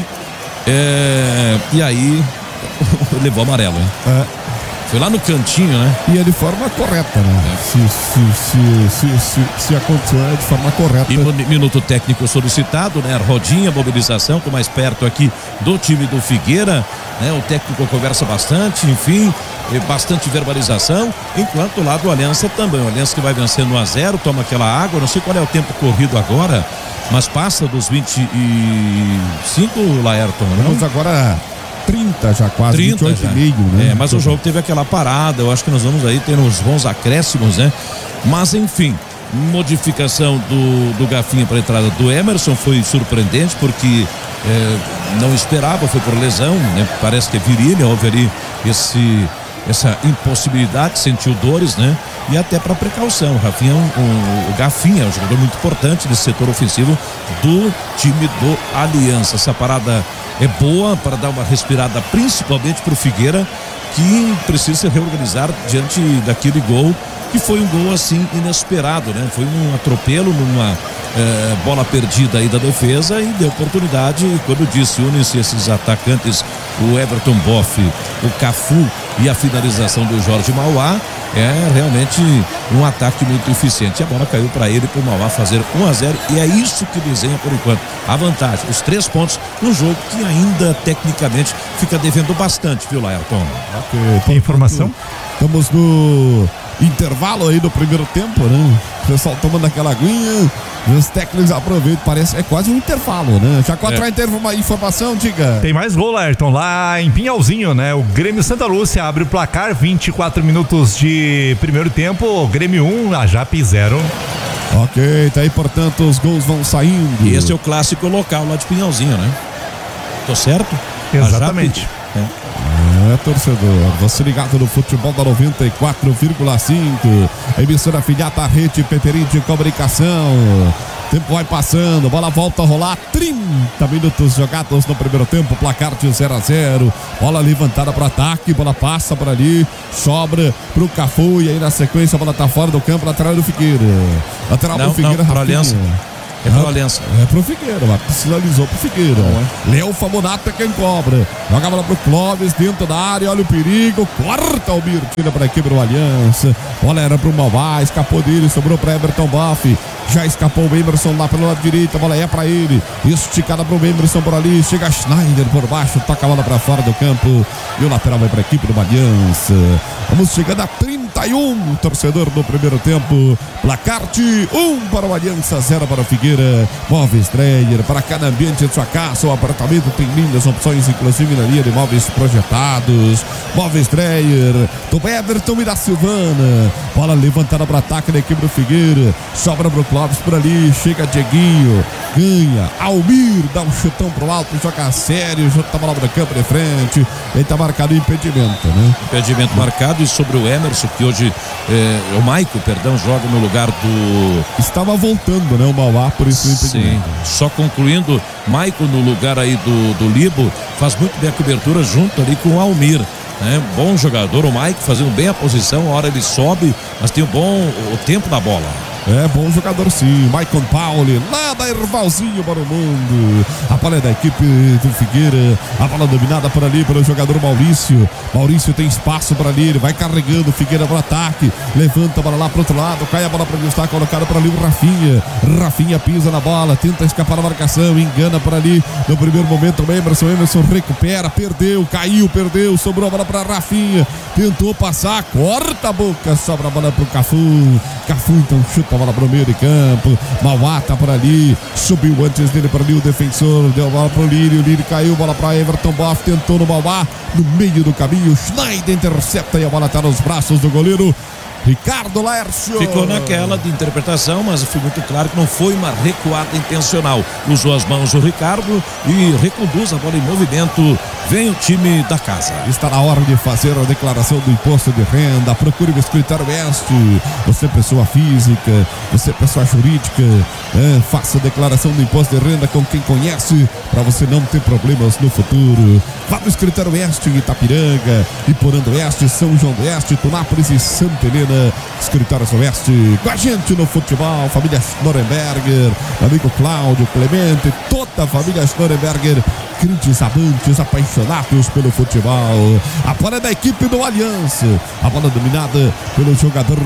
é, e aí levou amarelo, hein? É. Foi lá no cantinho, né? E é de forma correta, né? É. Se, se, se, se, se, se aconteceu, é de forma correta. E minuto técnico solicitado, né? Rodinha, mobilização, tô mais perto aqui do time do Figueira, né? O técnico conversa bastante, enfim, bastante verbalização, enquanto lá do Aliança também. O Aliança que vai vencendo um a zero, toma aquela água, não sei qual é o tempo corrido agora, mas passa dos vinte e cinco, Laerton, não? Vamos agora trinta já quase, trinta vinte e oito já. E meio, né? É, mas o jogo teve aquela parada, eu acho que nós vamos aí ter uns bons acréscimos, né? Mas enfim, modificação do, do Gafinha para a entrada do Emerson foi surpreendente, porque é, não esperava, foi por lesão, né? Parece que é virilha, houve ali esse, essa impossibilidade, sentiu dores, né? E até para precaução, o Rafinha, um, um, o Gafinha é um jogador muito importante nesse setor ofensivo do time do Aliança. Essa parada é boa para dar uma respirada, principalmente para o Figueira, que precisa se reorganizar diante daquele gol, que foi um gol assim inesperado, né? Foi um atropelo numa eh, bola perdida aí da defesa e deu oportunidade. E quando disse, unem-se esses atacantes, o Everton Boff, o Cafu e a finalização do Jorge Mauá, é realmente um ataque muito eficiente. A bola caiu para ele, para o Mauá fazer um a zero, e é isso que desenha por enquanto a vantagem, os três pontos no jogo que ainda tecnicamente fica devendo bastante, viu, Laerton? Ok, tem informação? Estamos no intervalo aí do primeiro tempo, né? O pessoal tomando aquela aguinha, os técnicos aproveitam, parece, é quase um intervalo, né? Já quatro é. teve uma informação, diga. Tem mais gol, Ayrton, lá em Pinhalzinho, né? O Grêmio Santa Lúcia abre o placar, vinte e quatro minutos de primeiro tempo, o Grêmio um, a Japi zero. Ok, tá aí, portanto, os gols vão saindo. E esse é o clássico local lá de Pinhalzinho, né? Tô certo? Exatamente. É. é, torcedor, você ligado no futebol da noventa e quatro vírgula cinco, emissora afiliada à Rede Peperim de Comunicação. Tempo vai passando, bola volta a rolar, trinta minutos jogados no primeiro tempo, placar de zero a zero, bola levantada para ataque, bola passa para ali, sobra pro Cafu e aí na sequência a bola tá fora do campo, lateral do Figueira. Lateral não, do Figueira, não, Aliança. É pro Aliança. É pro Figueira, mas sinalizou pro Figueira. É. Léo Famonato é quem cobra. Joga a bola pro Clóvis dentro da área, olha o perigo. Corta o Mir, tira pra equipe do Aliança. Bola era pro Mauá, escapou dele, sobrou pra Everton Boff. Já escapou o Emerson lá pelo lado direito, a bola é pra ele. Esticada pro Emerson por ali. Chega Schneider por baixo, toca a bola pra fora do campo. E o lateral vai pra equipe do Aliança. Vamos chegando a trinta e um, torcedor do primeiro tempo. Placar de um para o Aliança, zero para o Figueira. Móveis Dreyer, para cada ambiente de sua casa ou apartamento, tem lindas opções, inclusive na linha de móveis projetados. Móveis Dreyer, do Everton e da Silvana. Bola levantada para ataque da equipe do Figueira. Sobra pro Clóvis por ali, chega Dieguinho, ganha. Almir dá um chutão pro alto, joga sério, junta a bola pro campo de frente. Aí tá marcado o impedimento, né? Impedimento marcado, e sobre o Emerson, que hoje é, o Maico, perdão, joga no lugar do... Estava voltando, né, o Mauá, por isso o impedimento. Sim, só concluindo, Maico no lugar aí do, do Libo, faz muito bem a cobertura junto ali com o Almir. É, bom jogador, o Mike fazendo bem a posição, a hora ele sobe, mas tem um bom o tempo da bola. É, bom jogador sim, Maicon Pauli, lá da Ervalzinho para o mundo. A bola é da equipe do Figueira, a bola dominada por ali pelo jogador Maurício. Maurício tem espaço para ali, ele vai carregando, Figueira para o ataque, levanta a bola lá para o outro lado, cai a bola para onde está colocada para ali o Rafinha. Rafinha pisa na bola, tenta escapar da marcação, engana por ali. No primeiro momento o Emerson, Emerson recupera, perdeu, caiu, perdeu, sobrou a bola para Rafinha, tentou passar, corta a boca, sobra a bola para o Cafu. Cafu então chuta a bola para o meio de campo. Mauá tá por ali, subiu antes dele para ali o defensor, deu a bola para o Lírio, o Lírio caiu, bola para Everton Boff, tentou no Mauá, no meio do caminho, Schneider intercepta e a bola tá nos braços do goleiro Ricardo Laércio. Ficou naquela de interpretação, mas foi muito claro que não foi uma recuada intencional. Usou as mãos o Ricardo e reconduz a bola em movimento. Vem o time da casa. Está na hora de fazer a declaração do imposto de renda. Procure o Escritório Oeste. Você é pessoa física, você é pessoa jurídica, é, faça a declaração do imposto de renda com quem conhece, para você não ter problemas no futuro. Vá no Escritório Oeste em Itapiranga, Iporã do Oeste, São João do Oeste, Tunápolis e Santa Helena. Escritórios Oeste, com a gente no futebol, família Schnorenberger, amigo Cláudio, Clemente, toda a família Schnorenberger, crentes amantes, apaixonados pelo futebol. A bola é da equipe do Aliança, a bola dominada pelo jogador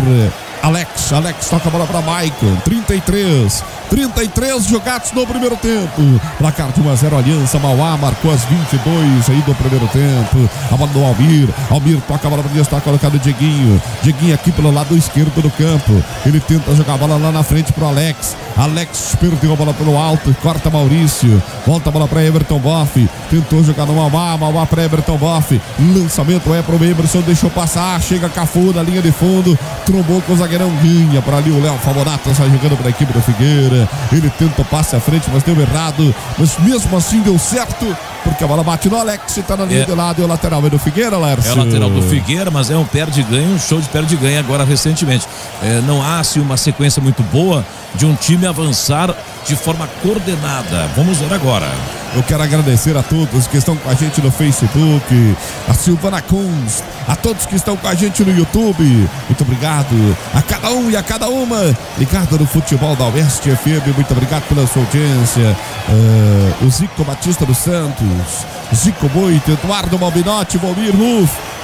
Alex, Alex toca a bola para Maicon, trinta e três, trinta e três jogados no primeiro tempo, placar de um a zero Aliança. Mauá marcou as vinte e dois aí do primeiro tempo, a bola do Almir, Almir toca a bola para onde está colocado o Dieguinho, Dieguinho aqui pelo lado esquerdo do campo, ele tenta jogar a bola lá na frente pro Alex, Alex perdeu a bola pelo alto, corta Maurício, volta a bola para Everton Boff, tentou jogar no Mauá, Mauá para Everton Boff, lançamento é pro Emerson, deixou passar, chega Cafu na linha de fundo, trombou com o zagueirão, ganha para ali o Léo Famonato, sai jogando para a equipe do Figueira, ele tenta o passe à frente, mas deu errado, mas mesmo assim deu certo, porque a bola bate no Alex, está na linha é. de lado, e o lateral é do Figueira, Lércio. É o lateral do Figueira, mas é um perde-ganha, um show de perde-ganha agora recentemente. É, não há assim, uma sequência muito boa de um time avançar de forma coordenada. Vamos ver agora. Eu quero agradecer a todos que estão com a gente no Facebook, a Silvana Kunz, a todos que estão com a gente no YouTube. Muito obrigado a cada um e a cada uma ligado no futebol da Oeste F M. Muito obrigado pela sua audiência. Uh, o Zico Batista dos Santos, Zico Moito, Eduardo Malbinotti, Valmir Ruf,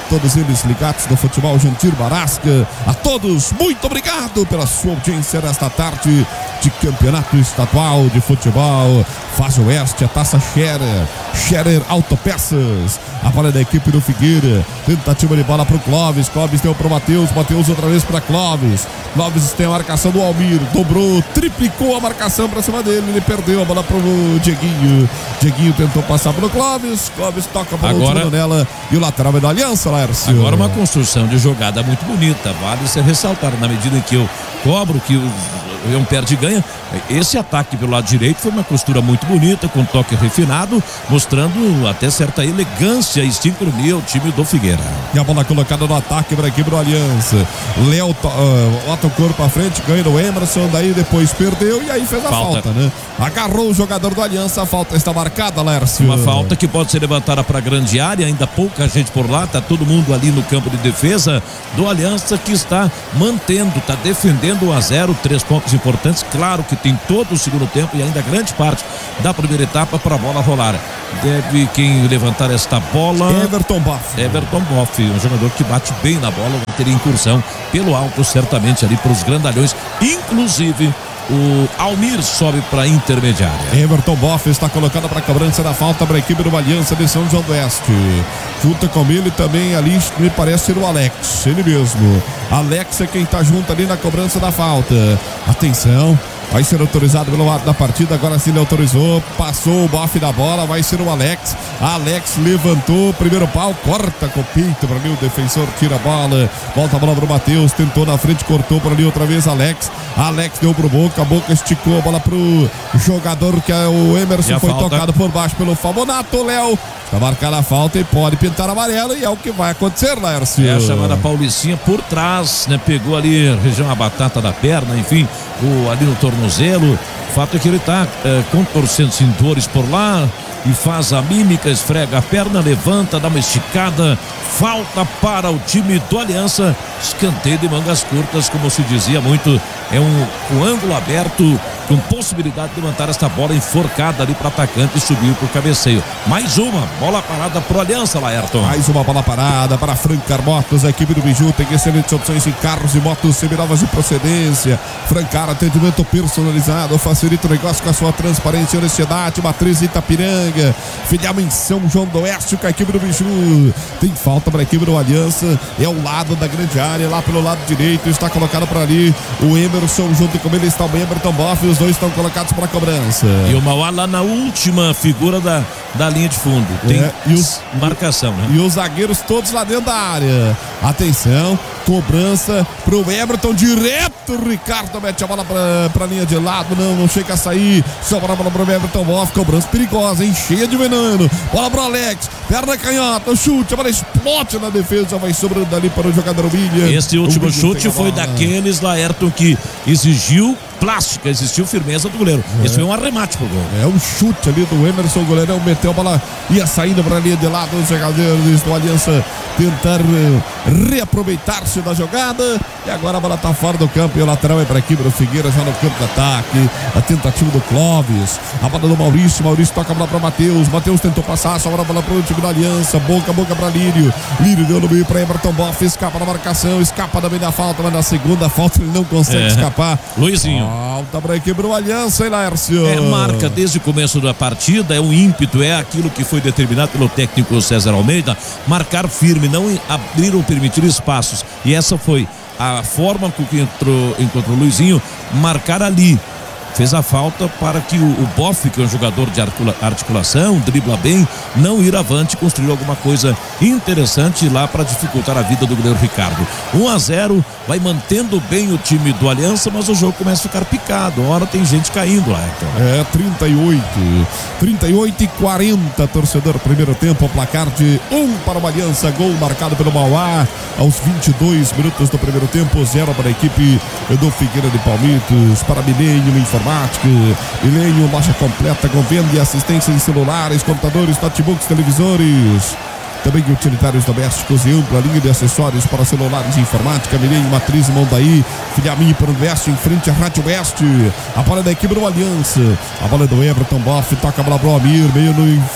todos eles ligados no futebol Gentil Barasca. A todos, muito obrigado pela sua audiência nesta tarde de campeonato estadual de futebol. Faz Oeste, a taça Scherer, Scherer Autopeças. A bola da equipe do Figueira, tentativa de bola pro Clóvis, Clóvis deu pro Matheus, Matheus outra vez pra Clóvis, Clóvis tem a marcação do Almir, dobrou, triplicou a marcação pra cima dele, ele perdeu a bola pro Dieguinho, Dieguinho tentou passar pro Clóvis, Clóvis toca a bola Agora, nela e o lateral é da Aliança, Laércio. Agora uma construção de jogada muito bonita, vale ser ressaltado na medida em que eu cobro que o Leão perde e ganha. Esse ataque pelo lado direito foi uma costura muito bonita, com toque refinado, mostrando até certa elegância e sincronia ao time do Figueira. E a bola colocada no ataque para a equipe do Aliança. Léo uh, bota o corpo à frente, ganha do Emerson, daí depois perdeu e aí fez a falta, falta né? Agarrou o jogador do Aliança, a falta está marcada, Lércio. Uma falta que pode ser levantada para a grande área, ainda pouca gente por lá, tá todo mundo ali no campo de defesa do Aliança, que está mantendo, está defendendo um a zero, três pontos importantes. Claro que tem todo o segundo tempo e ainda grande parte da primeira etapa para a bola rolar. Deve quem levantar esta bola, Everton Boff. Everton Boff, um jogador que bate bem na bola, vai ter incursão pelo alto certamente ali para os grandalhões, inclusive o Almir sobe para a intermediária. Everton Boff está colocado para a cobrança da falta para a equipe do Aliança de São João do Oeste. Junto com ele também ali me parece ser o Alex, ele mesmo. Alex é quem está junto ali na cobrança da falta. Atenção, vai ser autorizado pelo lado da partida, agora sim ele autorizou, passou o Boff da bola, vai ser o Alex. Alex levantou, primeiro pau, corta com o peito para ali, o defensor tira a bola, volta a bola para o Matheus, tentou na frente, cortou para ali outra vez Alex. Alex deu pro Boca, a Boca esticou a bola pro jogador que é o Emerson, foi falta tocado por baixo pelo Favonato. Léo está marcada a falta e pode pintar amarelo, e é o que vai acontecer, Laércio. É a chamada Paulicinha por trás, né? Pegou ali, região a batata da perna, enfim, o, ali no tornozelo. O fato é que ele está é, contorcendo-se em dores por lá e faz a mímica, esfrega a perna, levanta, dá uma esticada. Falta para o time do Aliança, escanteio de mangas curtas, como se dizia muito, é um, um ângulo aberto, com possibilidade de levantar esta bola enforcada ali para o atacante e subir para o cabeceio. Mais uma bola parada para o Aliança, Laerton. Mais uma bola parada para a Francar Motos, a equipe do Biju tem excelentes opções em carros e motos seminovas de procedência. Francar, atendimento personalizado, facilita o negócio com a sua transparência e honestidade. Matriz Itapiranga, filial em São João do Oeste, com a equipe do Biju. Tem falta para a equipe do Aliança, é ao lado da grande área, lá pelo lado direito, está colocado para ali o Emerson, junto com ele está o Everton Boff, os dois estão colocados para a cobrança. E o Mauá lá na última figura da, da linha de fundo, tem é, e os, marcação, né? E os zagueiros todos lá dentro da área. Atenção, cobrança pro Everton, direto, Ricardo mete a bola para a linha de lado, não, não chega a sair, sobra a bola pro Everton Boff, cobrança perigosa, hein, cheia de veneno, bola pro Alex, perna canhota, chute, a bola explode na defesa, vai sobrando ali para o jogador William. Esse último chute foi daqueles, Laerton, que exigiu plástica, existiu firmeza do goleiro. É. Esse foi um arremate pro gol. É um chute ali do Emerson, o goleirão meteu a bola, ia saindo para a linha de lado, os jogadores do Aliança tentar uh, reaproveitar-se da jogada, e agora a bola tá fora do campo e o lateral é para a equipe do Figueira, já no campo de ataque. A tentativa do Clóvis, a bola do Maurício, Maurício toca a bola para Matheus, Matheus tentou passar, sobra a bola para o time da Aliança, boca a boca para Lírio, Lírio deu no meio para Everton Boff, escapa da marcação, escapa também da falta, mas na segunda falta ele não consegue é. escapar. Luizinho. Falta para a equipe do Aliança, hein, Laércio? É, marca desde o começo da partida, é um ímpeto, é aquilo que foi determinado pelo técnico César Almeida, marcar firme, não abrir ou permitir espaços, e essa foi a forma com que entrou, encontrou o Luizinho, marcar ali. Fez a falta para que o, o Boff, que é um jogador de articula, articulação, dribla bem, não ir avante, construir alguma coisa interessante lá para dificultar a vida do goleiro Ricardo. um a zero, vai mantendo bem o time do Aliança, mas o jogo começa a ficar picado. Uma hora tem gente caindo lá, então. É, trinta e oito, trinta e oito e quarenta, torcedor, primeiro tempo, o placar de um para o Aliança, gol marcado pelo Mauá aos vinte e dois minutos do primeiro tempo, zero para a equipe do Figueira de Palmitos, para Milênio Informática. Milênio, loja completa com venda e assistência em celulares, computadores, notebooks, televisores. Também utilitários domésticos e ampla linha de acessórios para celulares e informática. Milênio, Matriz, Mondaí, Filhamim para o Oeste, em frente à Rádio Oeste. A bola da equipe do Aliança. A bola do Everton Boff, toca a bola pro Almir, meio no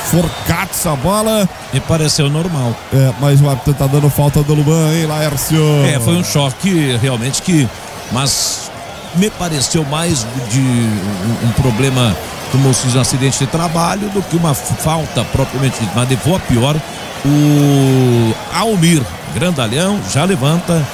forcate essa bola. Me pareceu normal. É, mas o árbitro tá dando falta do Luan, hein, Laércio? É, foi um choque realmente que, mas me pareceu mais de um, um problema, como se diz, um acidente de trabalho, do que uma falta propriamente dita. Mas levou a pior. O Almir Grandalhão já levanta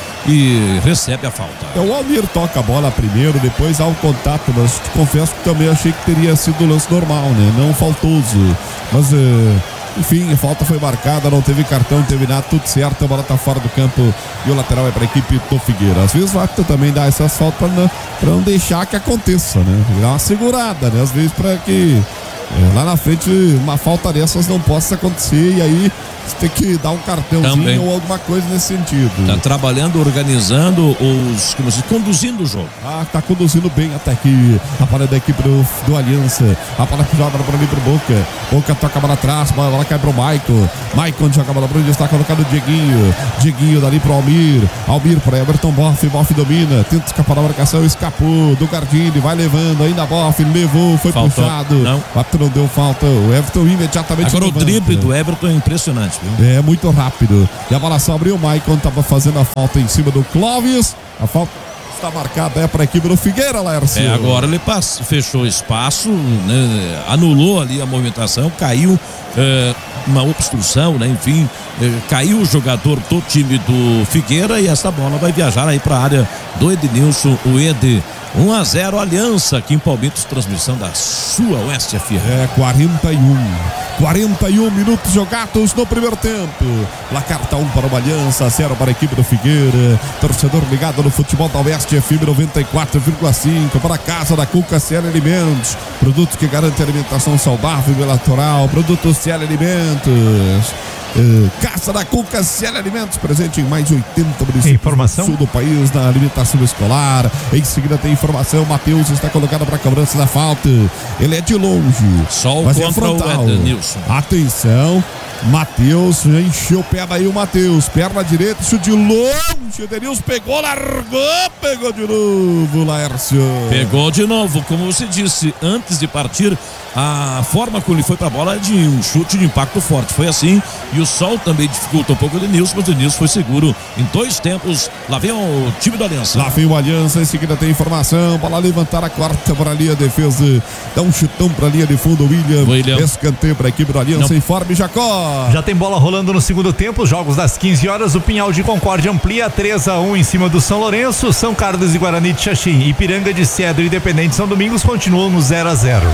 e recebe a falta. Então o Almir toca a bola primeiro, depois há o contato, mas te confesso que também achei que teria sido lance normal, né? Não faltoso. Mas, enfim, a falta foi marcada, não teve cartão, não teve nada, tudo certo, a bola tá fora do campo e o lateral é para a equipe do Figueira. Às vezes o árbitro também dá essas faltas para não, pra não deixar que aconteça, né? Dá uma segurada, né? Às vezes para que é, lá na frente uma falta dessas não possa acontecer e aí você tem que dar um cartãozinho também, ou alguma coisa nesse sentido. Tá trabalhando, organizando os, como se diz, conduzindo o jogo. Ah, tá conduzindo bem até aqui. A bola da equipe do, do Aliança. A bola que joga para ali pro Boca. Boca toca a bola atrás, a bola cai pro Maicon. Maicon joga a bola para onde está colocado o Dieguinho. Dieguinho dali pro Almir. Almir para Everton Boff. Boff domina. Tenta escapar da marcação, escapou do Gardini. Vai levando ainda Boff. Levou, foi Faltou. puxado. Não. O árbitro não deu falta. O Everton imediatamente. Agora levanta. O drible do Everton é impressionante. Viu? É muito rápido. E a bola só abriu. O Maicon estava fazendo a falta em cima do Clóvis. A falta está marcada, é para a equipe do Figueira, Laércio. É, agora ele passou, fechou espaço, né, anulou ali a movimentação, caiu é, uma obstrução, né, enfim, é, caiu o jogador do time do Figueira e essa bola vai viajar aí para a área do Ednilson, o Ed. um a zero Aliança aqui em Palmitos, transmissão da sua Oeste F M. É, quarenta e um. quarenta e um minutos jogados no primeiro tempo. Placar tá um para o Aliança, zero para a equipe do Figueira. Torcedor ligado no futebol da Oeste F M noventa e quatro vírgula cinco para a casa da Cuca C L Alimentos. Produtos que garantem alimentação saudável e natural. Produtos C L Alimentos. Uh, Caça da Cuca C L Alimentos, presente em mais de oitenta municípios informação? do sul do país na alimentação escolar. Em seguida tem informação, Matheus está colocado para a cobrança da falta. Ele é de longe, só o mas contra é frontal. O Ednilson. Atenção, Matheus já encheu o pé daí o Matheus, perna direita, chute de longe, Edenilson pegou, largou, pegou de novo, Laércio. Pegou de novo, como você disse, antes de partir, a forma como ele foi pra bola é de um chute de impacto forte, foi assim, e o sol também dificulta um pouco o Edenilson, mas o Edenilson foi seguro em dois tempos. Lá vem o time do Aliança. Lá vem o Aliança, em seguida tem informação, bola levantar a quarta para ali a defesa, dá um chutão pra linha de fundo, William, William. Escanteio pra equipe do Aliança, Não. informe Jacó. Já tem bola rolando no segundo tempo, jogos das quinze horas, o Pinhal de Concórdia amplia três a um em cima do São Lourenço, São Carlos e Guarani de Xaxim, Ipiranga de Cedro e Independente São Domingos continuam no zero a zero.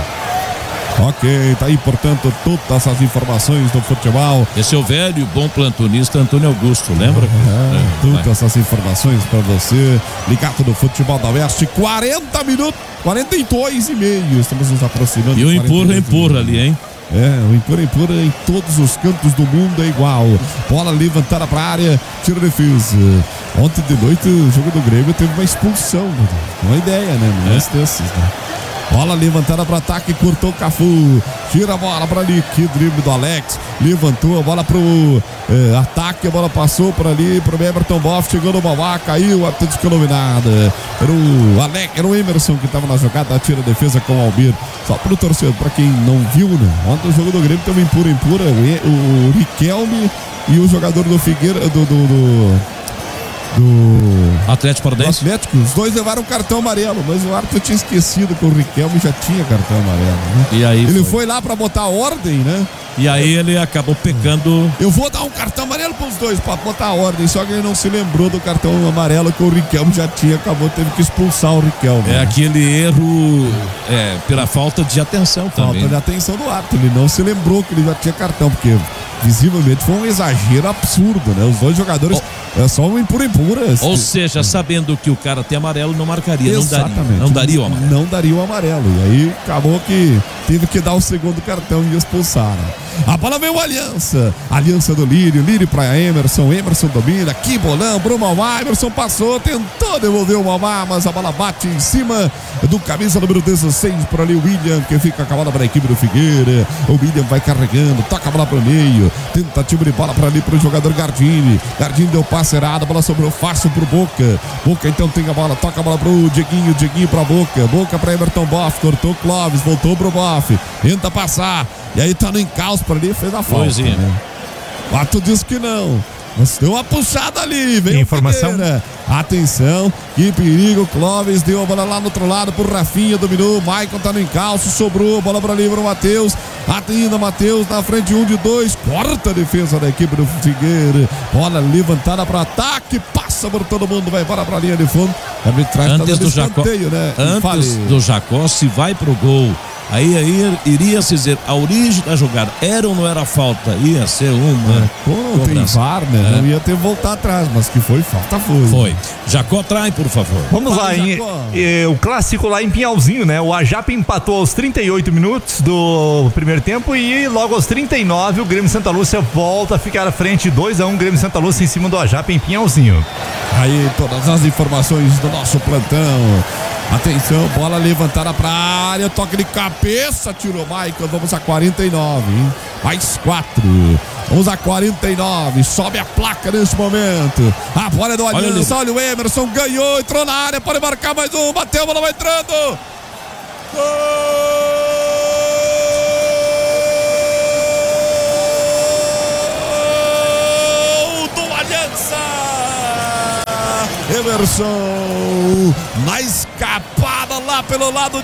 Ok, tá aí, portanto, todas as informações do futebol. Esse é o velho e bom plantonista Antônio Augusto, lembra? É, é, todas essas informações para você, ligado no futebol da Oeste, quarenta minutos, quarenta e dois e meio, estamos nos aproximando. E o empurra, empurra ali, hein? É, o empurra, empurra em todos os cantos do mundo é igual. Bola levantada para a área, tira a defesa. Ontem de noite o jogo do Grêmio teve uma expulsão, né? Uma ideia, né? Não é desses, né? Bola levantada para ataque, cortou o Cafu, tira a bola para ali, que drible do Alex, levantou a bola pro eh, ataque, a bola passou para ali, pro Everton Boff, chegou no Babá, caiu, a tudo que não vi nada. Era o Alex, era o Emerson que estava na jogada, tira a defesa com o Almir. Só pro torcedor, para quem não viu, né? Ontem o jogo do Grêmio teve empura, empura, o, o Riquelme e o jogador do Figueira, do... do, do do Atlético Paranaense. Atlético, os dois levaram cartão amarelo, mas o árbitro tinha esquecido que o Riquelme já tinha cartão amarelo, né? E aí ele foi, foi lá pra botar ordem, né? E aí ele acabou pecando. Eu vou dar um cartão amarelo pros dois pra botar ordem, só que ele não se lembrou do cartão amarelo que o Riquelme já tinha, acabou, teve que expulsar o Riquelme. É aquele erro é, pela falta de atenção também. Falta de atenção do árbitro, ele não se lembrou que ele já tinha cartão, porque visivelmente foi um exagero absurdo, né? Os dois jogadores, oh, é só um empura empura. Ou seja, sabendo que o cara tem amarelo, não marcaria, exatamente, não daria, não daria o amarelo. Não daria o amarelo. E aí acabou que teve que dar o segundo cartão e expulsaram. A bola veio o Aliança. Aliança do Lírio, Lírio pra Emerson, Emerson domina, que bolão pro Mamá, Emerson passou, tentou devolver o Mamá, mas a bola bate em cima do camisa número dezesseis, por ali o William, que fica com a bola para a equipe do Figueira. O William vai carregando, toca a bola pro meio, Tentativa de bola para ali pro jogador Gardini. Gardini deu passe errado, a bola sobrou fácil pro Boca. Boca então tem a bola, toca a bola pro Dieguinho, Dieguinho pra Boca. Boca pra Everton Boff, cortou o Clóvis, voltou pro Boff. Tenta passar. E aí tá no encalço pra ali, fez a falta. Pois é. Né? Pato diz que não. Mas deu uma puxada ali, vem informação. Figueira. Atenção, que perigo. Clóvis deu a bola lá no outro lado pro Rafinha, dominou. Maicon tá no encalço, sobrou. Bola pra ali pro Matheus. Atenda Matheus na frente, um de dois. Corta a defesa da equipe do Figueira. Bola levantada para ataque. Passa por todo mundo, vai embora pra linha de fundo. Antes do Jacó, né? antes do Jacó, se vai pro gol. Aí, aí iria se dizer, a origem da jogada era ou não era falta? Ia ser uma. É, como não tem V A R, né? É. Não ia ter que voltar atrás, mas que foi falta, foi. Foi. Jacó, trai, por favor. Vamos lá, em, em, o clássico lá em Pinhalzinho, né? O Ajap empatou aos trinta e oito minutos do primeiro tempo e logo aos trinta e nove o Grêmio Santa Lúcia volta a ficar à frente, dois a um, Grêmio Santa Lúcia em cima do Ajap em Pinhalzinho. Aí todas as informações do nosso plantão. Atenção, bola levantada pra área, toque de cabeça, tirou Michael, vamos a quarenta e nove, hein? Mais quatro, vamos a quarenta e nove, sobe a placa nesse momento, a bola é do Aliança, olha, olha o Emerson, ganhou, entrou na área, pode marcar mais um, bateu, a bola vai entrando, gol do Aliança! Emerson na escapada lá pelo lado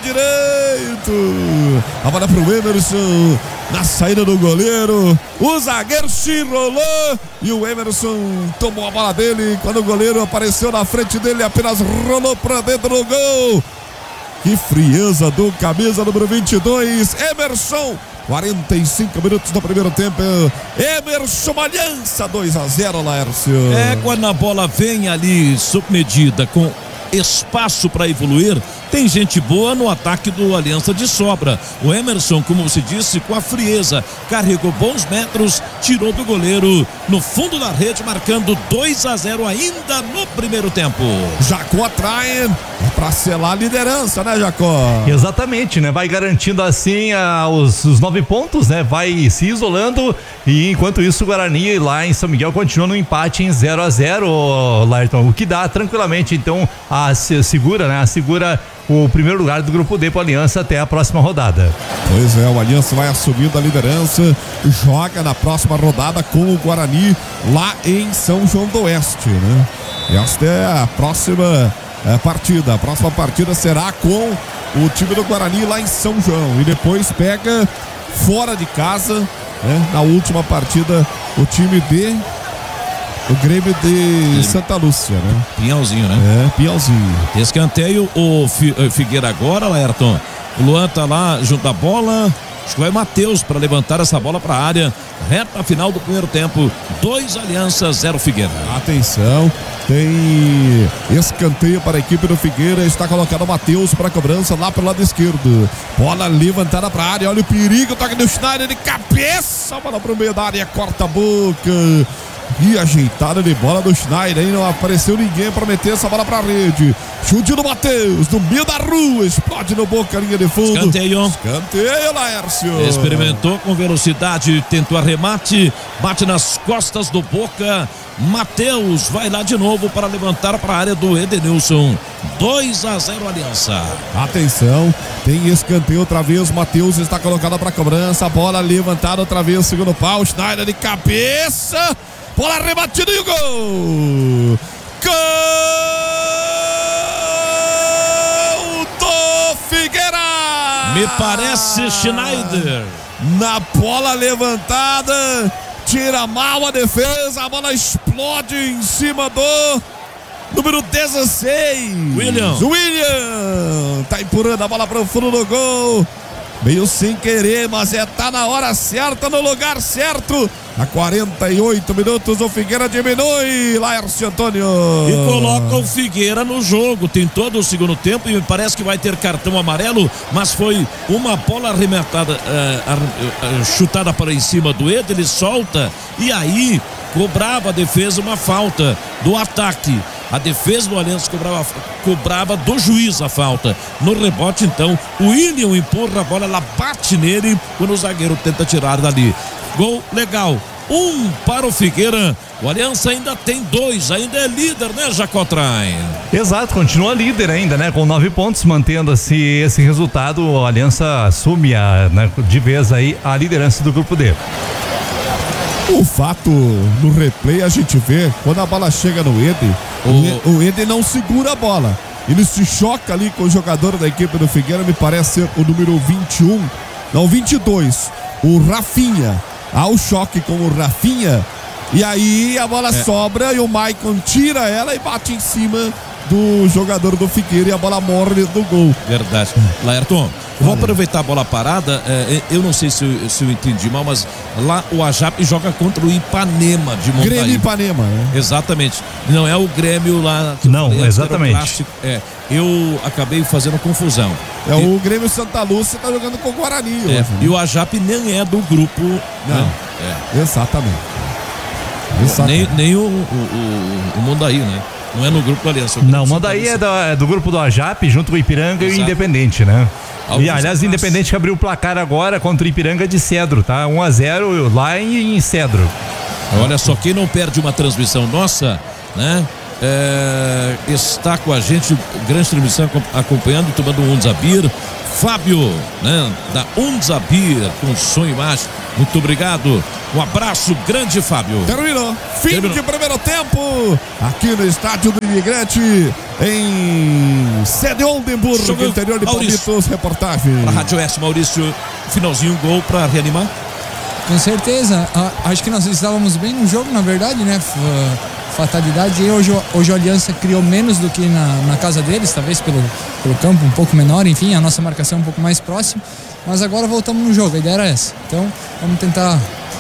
direito, a bola pro Emerson na saída do goleiro, o zagueiro se enrolou e o Emerson tomou a bola dele quando o goleiro apareceu na frente dele, apenas rolou pra dentro do gol. Que frieza do camisa número vinte e dois, Emerson. quarenta e cinco minutos do primeiro tempo. Emerson, Aliança, dois a zero, Laércio. É, quando a bola vem ali submedida, com espaço para evoluir, tem gente boa no ataque do Aliança de sobra. O Emerson, como você disse, com a frieza, carregou bons metros, tirou do goleiro no fundo da rede, marcando dois a zero ainda no primeiro tempo. Jacó atrai para selar a liderança, né, Jacó? Exatamente, né? Vai garantindo assim ah, os, os nove pontos, né? Vai se isolando e enquanto isso o Guarani lá em São Miguel continua no empate em zero a zero, Lairton, o que dá tranquilamente então a se segura, né? Segura o primeiro lugar do grupo D para a Aliança até a próxima rodada. Pois é, o Aliança vai assumindo a liderança, joga na próxima rodada com o Guarani lá em São João do Oeste, né? Esta é a próxima é, partida, a próxima partida será com o time do Guarani lá em São João e depois pega fora de casa, né? Na última partida o time de o Grêmio de Santa Lúcia, né? Pinhalzinho, né? É, Pinhalzinho. Escanteio, o Figueira agora, Laerton. O Luan tá lá junto à bola. Acho que vai Matheus para levantar essa bola para a área. Reta final do primeiro tempo. Dois Aliança, zero Figueira. Atenção, tem escanteio para a equipe do Figueira. Está colocado o Matheus para a cobrança lá pelo lado esquerdo. Bola levantada para a área. Olha o perigo, toque do Schneider de cabeça. Bola para o meio da área, corta a boca. E ajeitada de bola do Schneider, aí não apareceu ninguém para meter essa bola para a rede. Chute do Matheus, no meio da rua, explode no boca, linha de fundo. Escanteio. Escanteio, Laércio. Experimentou com velocidade, tentou arremate, bate nas costas do Boca. Matheus vai lá de novo para levantar para a área do Edenilson. dois a zero Aliança. Atenção, tem escanteio outra vez. Matheus está colocado para cobrança. Bola levantada outra vez, segundo pau. Schneider de cabeça. Bola rebatida e o gol! Gol do Figueira! Me parece Schneider. Na bola levantada, tira mal a defesa, a bola explode em cima do número dezesseis. William. William! Tá empurrando a bola para o fundo do gol. Meio sem querer, mas é tá na hora certa, no lugar certo. A quarenta e oito minutos o Figueira diminui, Laércio Antônio. E coloca o Figueira no jogo. Tem todo o segundo tempo e me parece que vai ter cartão amarelo, mas foi uma bola arrematada, uh, uh, chutada para em cima do Eder, ele solta e aí cobrava a defesa uma falta do ataque. A defesa do Aliança cobrava, cobrava do juiz a falta. No rebote, então, o William empurra a bola, ela bate nele quando o zagueiro tenta tirar dali. Gol legal. um para o Figueira. O Aliança ainda tem dois, ainda é líder, né, Jacotrai? Exato, continua líder ainda, né? Com nove pontos, mantendo-se esse resultado, a Aliança assume a, né, de vez aí a liderança do grupo D. O fato, no replay a gente vê, quando a bola chega no Eder, o, o Eder não segura a bola. Ele se choca ali com o jogador da equipe do Figueira, me parece ser o número vinte e um, não, vinte e dois, o Rafinha. Há o choque com o Rafinha, e aí a bola é. sobra e o Maicon tira ela e bate em cima do jogador do Figueira e a bola morre do gol. Verdade. Laerton, vou aproveitar a bola parada. É, eu não sei se eu, se eu entendi mal, mas lá o Ajap joga contra o Ipanema de Montaí. Grêmio Ipanema, né? Exatamente. Não é o Grêmio lá. Que não, falei, exatamente. É, eu acabei fazendo confusão. É e, o Grêmio Santa Lúcia tá jogando com o Guarani. É, hoje, né? E o Ajap nem é do grupo. Não. Né? É. Exatamente. Exatamente. Nem, nem o, o, o, o Mondaí, né? Não é no grupo do Aliança. Não, o Mondaí é do, é do grupo do Ajap, junto com o Ipiranga. Exato. E o Independente, né? Alguns e aliás, o Independente que abriu o placar agora contra o Ipiranga de Cedro, tá? um a zero lá em, em Cedro. Olha só, quem não perde uma transmissão nossa, né? É, está com a gente, grande transmissão, acompanhando, tomando um Unzabir. Fábio, né? Da Unzabir, com som e imagem. Muito obrigado. Um abraço grande, Fábio. Terminou. Fim Terminou. de primeiro tempo. Aqui no estádio do Imigrante, em Sede Oldenburg, Jogou interior de Maurício. Palmitos. Reportagem. Para a Rádio Oeste, Maurício, finalzinho, gol para reanimar. Com certeza. A, acho que nós estávamos bem no jogo, na verdade, né? F, fatalidade. E hoje, hoje a Aliança criou menos do que na, na casa deles, talvez pelo, pelo campo um pouco menor, enfim, a nossa marcação um pouco mais próxima. Mas agora voltamos no jogo, a ideia era essa. Então, vamos tentar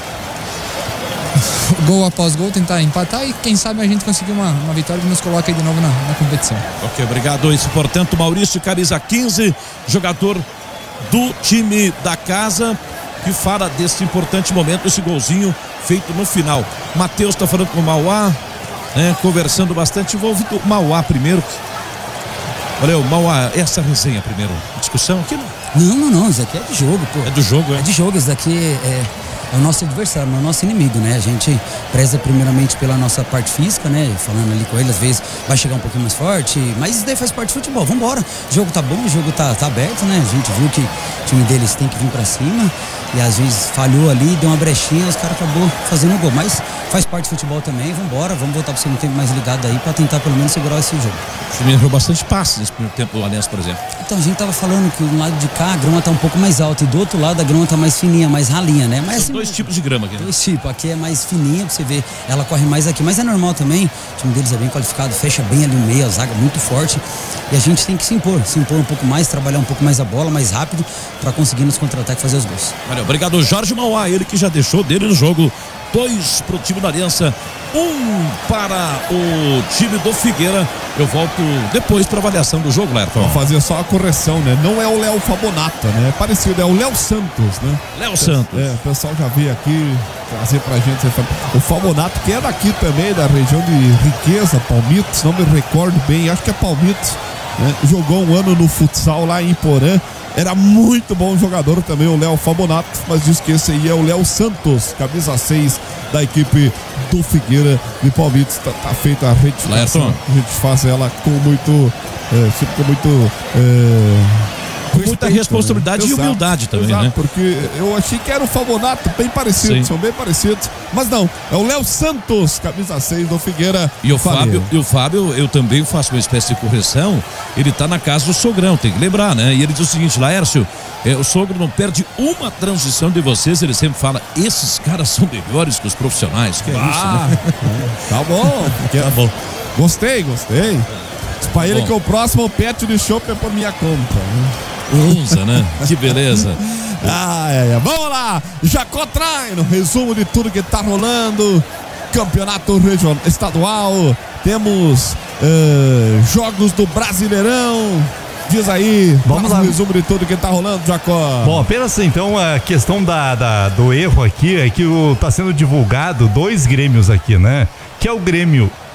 gol após gol, tentar empatar e quem sabe a gente conseguir uma, uma vitória que nos coloca aí de novo na, na competição. Ok, obrigado. Esse, portanto, Maurício, camisa quinze, jogador do time da casa, que fala desse importante momento, esse golzinho feito no final. Matheus está falando com o Mauá, né, conversando bastante. Vou ouvir o Mauá primeiro. Valeu, Mauá, essa resenha primeiro. Discussão aqui? Não, não, não, isso aqui é de jogo, pô. É do jogo, é? É de jogo, isso daqui é, é o nosso adversário, não é o nosso inimigo, né? A gente preza primeiramente pela nossa parte física, né? Falando ali com ele, às vezes vai chegar um pouquinho mais forte, mas isso daí faz parte do futebol, vambora. O jogo tá bom, o jogo tá, tá aberto, né? A gente viu que o time deles tem que vir pra cima e às vezes falhou ali, deu uma brechinha, os caras acabou fazendo o gol, mas faz parte do futebol também, vambora, vamos voltar pro segundo tempo mais ligado aí pra tentar pelo menos segurar esse jogo. O time errou bastante passes nesse primeiro tempo do Aliança, por exemplo. Então a gente tava falando que do lado de cá a grama tá um pouco mais alta e do outro lado a grama tá mais fininha, mais ralinha, né? Mas, São assim, dois tipos de grama aqui, né? Dois tipos, aqui é mais fininha, pra você ver, ela corre mais aqui, mas é normal também, o time deles é bem qualificado, fecha bem ali no meio, a zaga muito forte e a gente tem que se impor, se impor um pouco mais, trabalhar um pouco mais a bola, mais rápido, pra conseguir nos contra-ataque e fazer os gols. Valeu, obrigado, Jorge Mauá, ele que já deixou dele no jogo. Dois pro time da Aliança, um para o time do Figueira. Eu volto depois para avaliação do jogo, Lerton. Vou fazer só a correção, né? Não é o Léo Fabonata, né? É parecido, é o Léo Santos, né? Léo Santos. É, o pessoal já veio aqui trazer pra gente o Fabonato, que é daqui também, da região de Riqueza, Palmitos, não me recordo bem, acho que é Palmitos, né? Jogou um ano no futsal lá em Porã. Era muito bom jogador também, o Léo Fabonato, mas diz que esse aí é o Léo Santos, camisa seis da equipe do Figueira de Palmitos. Tá, tá feita a retificação. A gente faz ela com muito. É, sempre com muito. É, com muita respeito, responsabilidade, né? E humildade também, exato, né? Porque eu achei que era o Fabonato, bem parecido, Sim. são bem parecidos, mas não, é o Léo Santos, camisa seis do Figueira. E o Fábio, e o Fábio, eu também faço uma espécie de correção, ele tá na casa do sogrão, tem que lembrar, né? E ele diz o seguinte, Laércio, é, o sogro não perde uma transição de vocês, ele sempre fala, esses caras são melhores que os profissionais, que é ah, isso, né? Tá bom, tá bom. Gostei, gostei. Pra ele que o próximo pet de chopp é por minha conta, né? Unza, né? Que beleza. Ah, é, é. Vamos lá, Jacotrai, no resumo de tudo que tá rolando. Campeonato regional, estadual. Temos uh, jogos do Brasileirão. Diz aí, vamos lá. Um resumo de tudo que tá rolando, Jacó. Bom, apenas então a questão da, da, do erro aqui é que o, tá sendo divulgado dois Grêmios aqui, né? Que é o Grêmio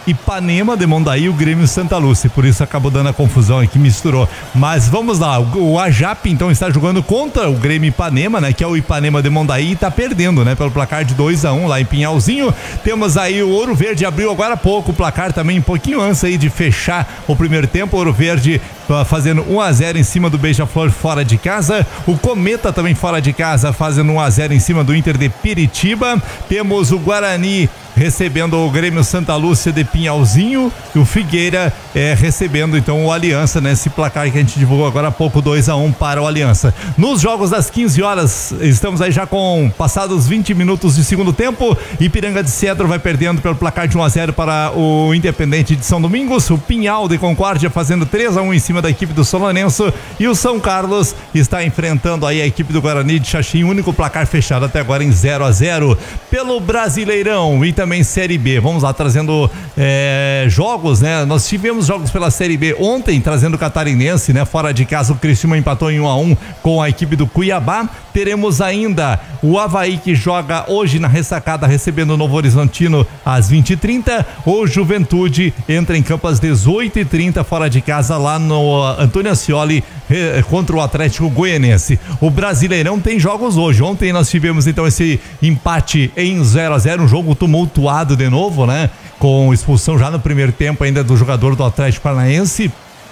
Ipanema de Mondaí e o Grêmio Santa Lúcia, por isso acabou dando a confusão aqui, misturou. Mas vamos lá, o, o Ajap então está jogando contra o Grêmio Ipanema, né, que é o Ipanema de Mondaí, e tá perdendo, né, pelo placar de dois a um lá em Pinhalzinho. Temos aí o Ouro Verde, abriu agora há pouco o placar também, um pouquinho antes aí de fechar o primeiro tempo. O Ouro Verde fazendo um a zero em cima do Beija-Flor fora de casa. O Cometa também fora de casa fazendo um a zero em cima do Inter de Piritiba. Temos o Guarani recebendo o Grêmio Santa Lúcia de Pinhalzinho e o Figueira é, recebendo então o Aliança, nesse placar que a gente divulgou agora há pouco, dois a um para o Aliança. Nos jogos das quinze horas, estamos aí já com passados vinte minutos de segundo tempo. Ipiranga de Cedro vai perdendo pelo placar de um a zero para o Independente de São Domingos. O Pinhal de Concórdia fazendo três a um em cima da equipe do Solonense, e o São Carlos está enfrentando aí a equipe do Guarani de Xaxim, único placar fechado até agora em zero a zero. Pelo Brasileirão e também Série B, vamos lá trazendo é, jogos, né? Nós tivemos jogos pela Série B ontem, trazendo o Catarinense, né? Fora de casa o Criciúma empatou em um a um com a equipe do Cuiabá. Teremos ainda o Avaí, que joga hoje na ressacada recebendo o Novo Horizontino às vinte e trinta. O Juventude entra em campo às dezoito e trinta fora de casa lá no Antônio Ascioli contra o Atlético Goianense. O Brasileirão tem jogos hoje. Ontem nós tivemos então esse empate em zero a zero, um jogo tumultuado de novo, né? Com expulsão já no primeiro tempo ainda do jogador do Atlético Paranaense.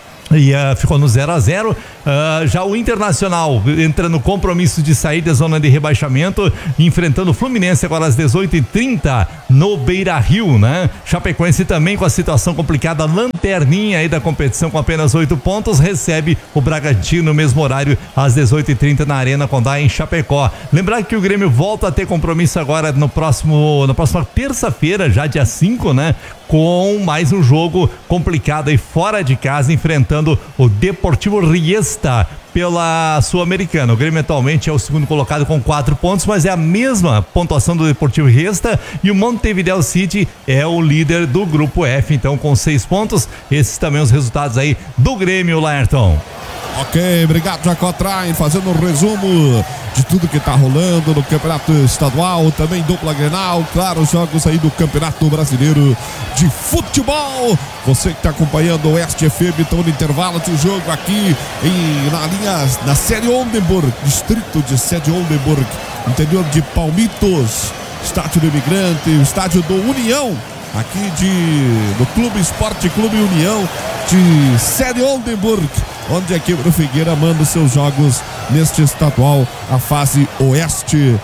E uh, ficou no zero a zero. Uh, já o Internacional entra no compromisso de sair da zona de rebaixamento, enfrentando o Fluminense agora às dezoito e trinta no Beira-Rio, né? Chapecoense também com a situação complicada, lanterninha aí da competição com apenas oito pontos, recebe o Bragantino no mesmo horário às dezoito e trinta na Arena Condá em Chapecó. Lembrar que o Grêmio volta a ter compromisso agora no próximo, na próxima terça-feira, já dia cinco, né? Com mais um jogo complicado aí fora de casa, enfrentando o Deportivo Riesta pela Sul-Americana. O Grêmio atualmente é o segundo colocado com quatro pontos, mas é a mesma pontuação do Deportivo Riesta, e o Montevideo City é o líder do grupo F, então com seis pontos. Esses também os resultados aí do Grêmio, Laerton. Ok, obrigado, Jacó Traem, fazendo um resumo de tudo que tá rolando no Campeonato Estadual, também dupla Grenal, claro, os jogos aí do Campeonato Brasileiro de Futebol. Você que tá acompanhando o Oeste F M, estão no intervalo de jogo aqui em, na linha, na Série Oldenburg, distrito de Série Oldenburg, interior de Palmitos, estádio do Imigrante, o estádio do União, aqui de, do Clube Esporte Clube União de Série Oldenburg, onde a equipe do Figueira manda os seus jogos neste estadual, a fase oeste.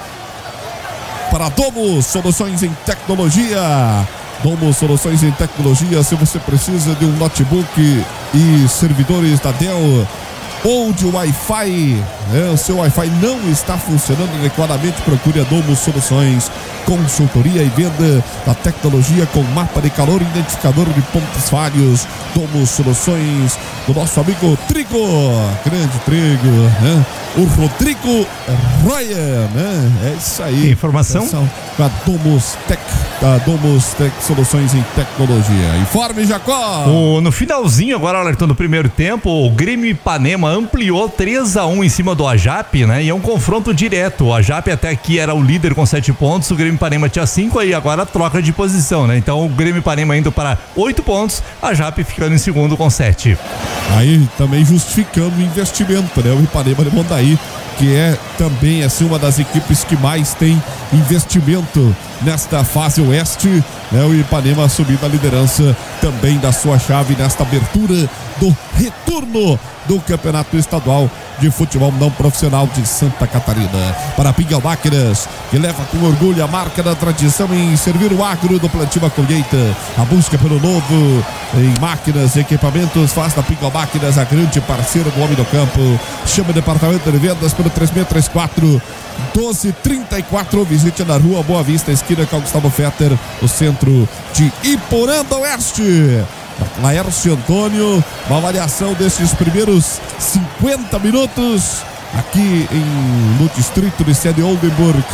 Para Domo Soluções em Tecnologia. Domo Soluções em Tecnologia, se você precisa de um notebook e servidores da Dell ou de Wi-Fi, é, o seu Wi-Fi não está funcionando adequadamente, procure a Domo Soluções. Consultoria e venda da tecnologia com mapa de calor e identificador de pontos falhos. Domo Soluções do nosso amigo Trigo, grande Trigo, né? O Rodrigo Royer, né? É isso aí. Informação da Domus Tech, da Domus Tech Soluções em Tecnologia. Informe, Jacó. O, no finalzinho agora, alertando o primeiro tempo, o Grêmio Ipanema ampliou três a um em cima do Ajap, né? E é um confronto direto. O Ajap até aqui era o líder com sete pontos, o Grêmio Ipanema tinha cinco, aí agora troca de posição, né? Então o Grêmio Ipanema indo para oito pontos, a Ajap ficando em segundo com sete. Aí também justificando o investimento, né? O Ipanema de Mondaí, que é também assim, uma das equipes que mais tem investimento nesta fase oeste, né? O Ipanema subindo a liderança também da sua chave nesta abertura do retorno do Campeonato Estadual de Futebol Não Profissional de Santa Catarina. Para Pingal Máquinas, que leva com orgulho a marca da tradição em servir o agro do plantio à colheita. A busca pelo novo em máquinas e equipamentos faz da Pingal Máquinas a grande parceira do homem do campo. Chama o departamento de vendas pelo três seis três quatro, doze trinta e quatro. Visite na rua Boa Vista, esquina com Gustavo Fetter, no centro de Iporã Oeste. Laércio Antônio, uma avaliação desses primeiros cinquenta minutos aqui em, no distrito de Série Oldenburg.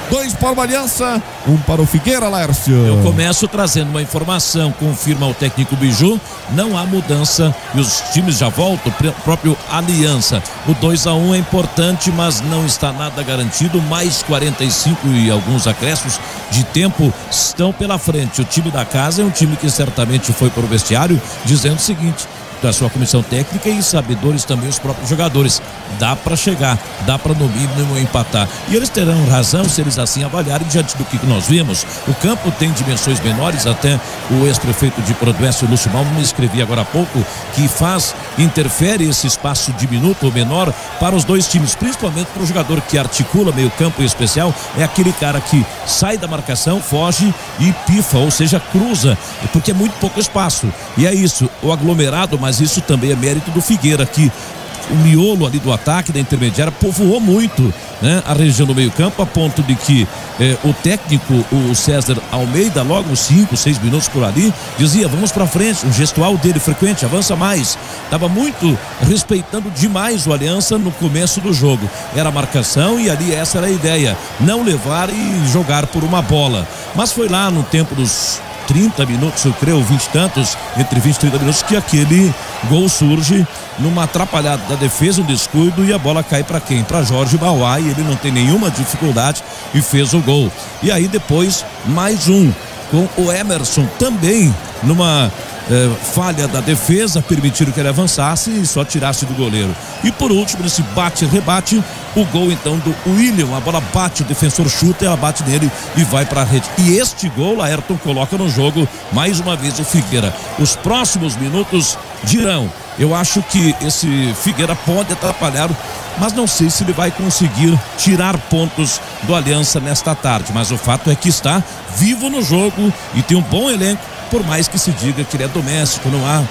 Dois para o Aliança, um para o Figueira, Laércio. Eu começo trazendo uma informação, confirma o técnico Biju, não há mudança e os times já voltam, o próprio Aliança. O dois a um é importante, mas não está nada garantido, mais quarenta e cinco e alguns acréscimos de tempo estão pela frente. O time da casa é um time que certamente foi para o vestiário dizendo o seguinte, da sua comissão técnica e sabedores também os próprios jogadores, dá para chegar, dá para no mínimo empatar, e eles terão razão se eles assim avaliarem diante do que nós vimos. O campo tem dimensões menores, até o ex-prefeito de Prodeste, Lúcio Malmo, me escrevia agora há pouco que faz, interfere esse espaço diminuto ou menor para os dois times, principalmente para o jogador que articula meio campo em especial, é aquele cara que sai da marcação, foge e pifa, ou seja, cruza, porque é muito pouco espaço, e é isso, o aglomerado, mas isso também é mérito do Figueira, que o miolo ali do ataque da intermediária povoou muito, né, a região do meio campo, a ponto de que eh, o técnico, o César Almeida, logo cinco, seis minutos por ali, dizia, vamos pra frente, um gestual dele frequente, avança mais, estava muito respeitando demais o Aliança no começo do jogo, era a marcação e ali essa era a ideia, não levar e jogar por uma bola, mas foi lá no tempo dos trinta minutos, eu creio, vinte e tantos, entre vinte e trinta minutos, que aquele gol surge numa atrapalhada da defesa, um descuido, e a bola cai para quem? Para Jorge Mauá, e ele não tem nenhuma dificuldade e fez o gol. E aí depois mais um com o Emerson também numa eh, falha da defesa, permitiram que ele avançasse e só tirasse do goleiro. E por último, nesse bate-rebate, o gol então do William, a bola bate, o defensor chuta, ela bate nele e vai para a rede. E este gol, Laérton coloca no jogo mais uma vez o Figueira. Os próximos minutos dirão. Eu acho que esse Figueira pode atrapalhar, mas não sei se ele vai conseguir tirar pontos do Aliança nesta tarde. Mas o fato é que está vivo no jogo e tem um bom elenco, por mais que se diga que ele é doméstico, não há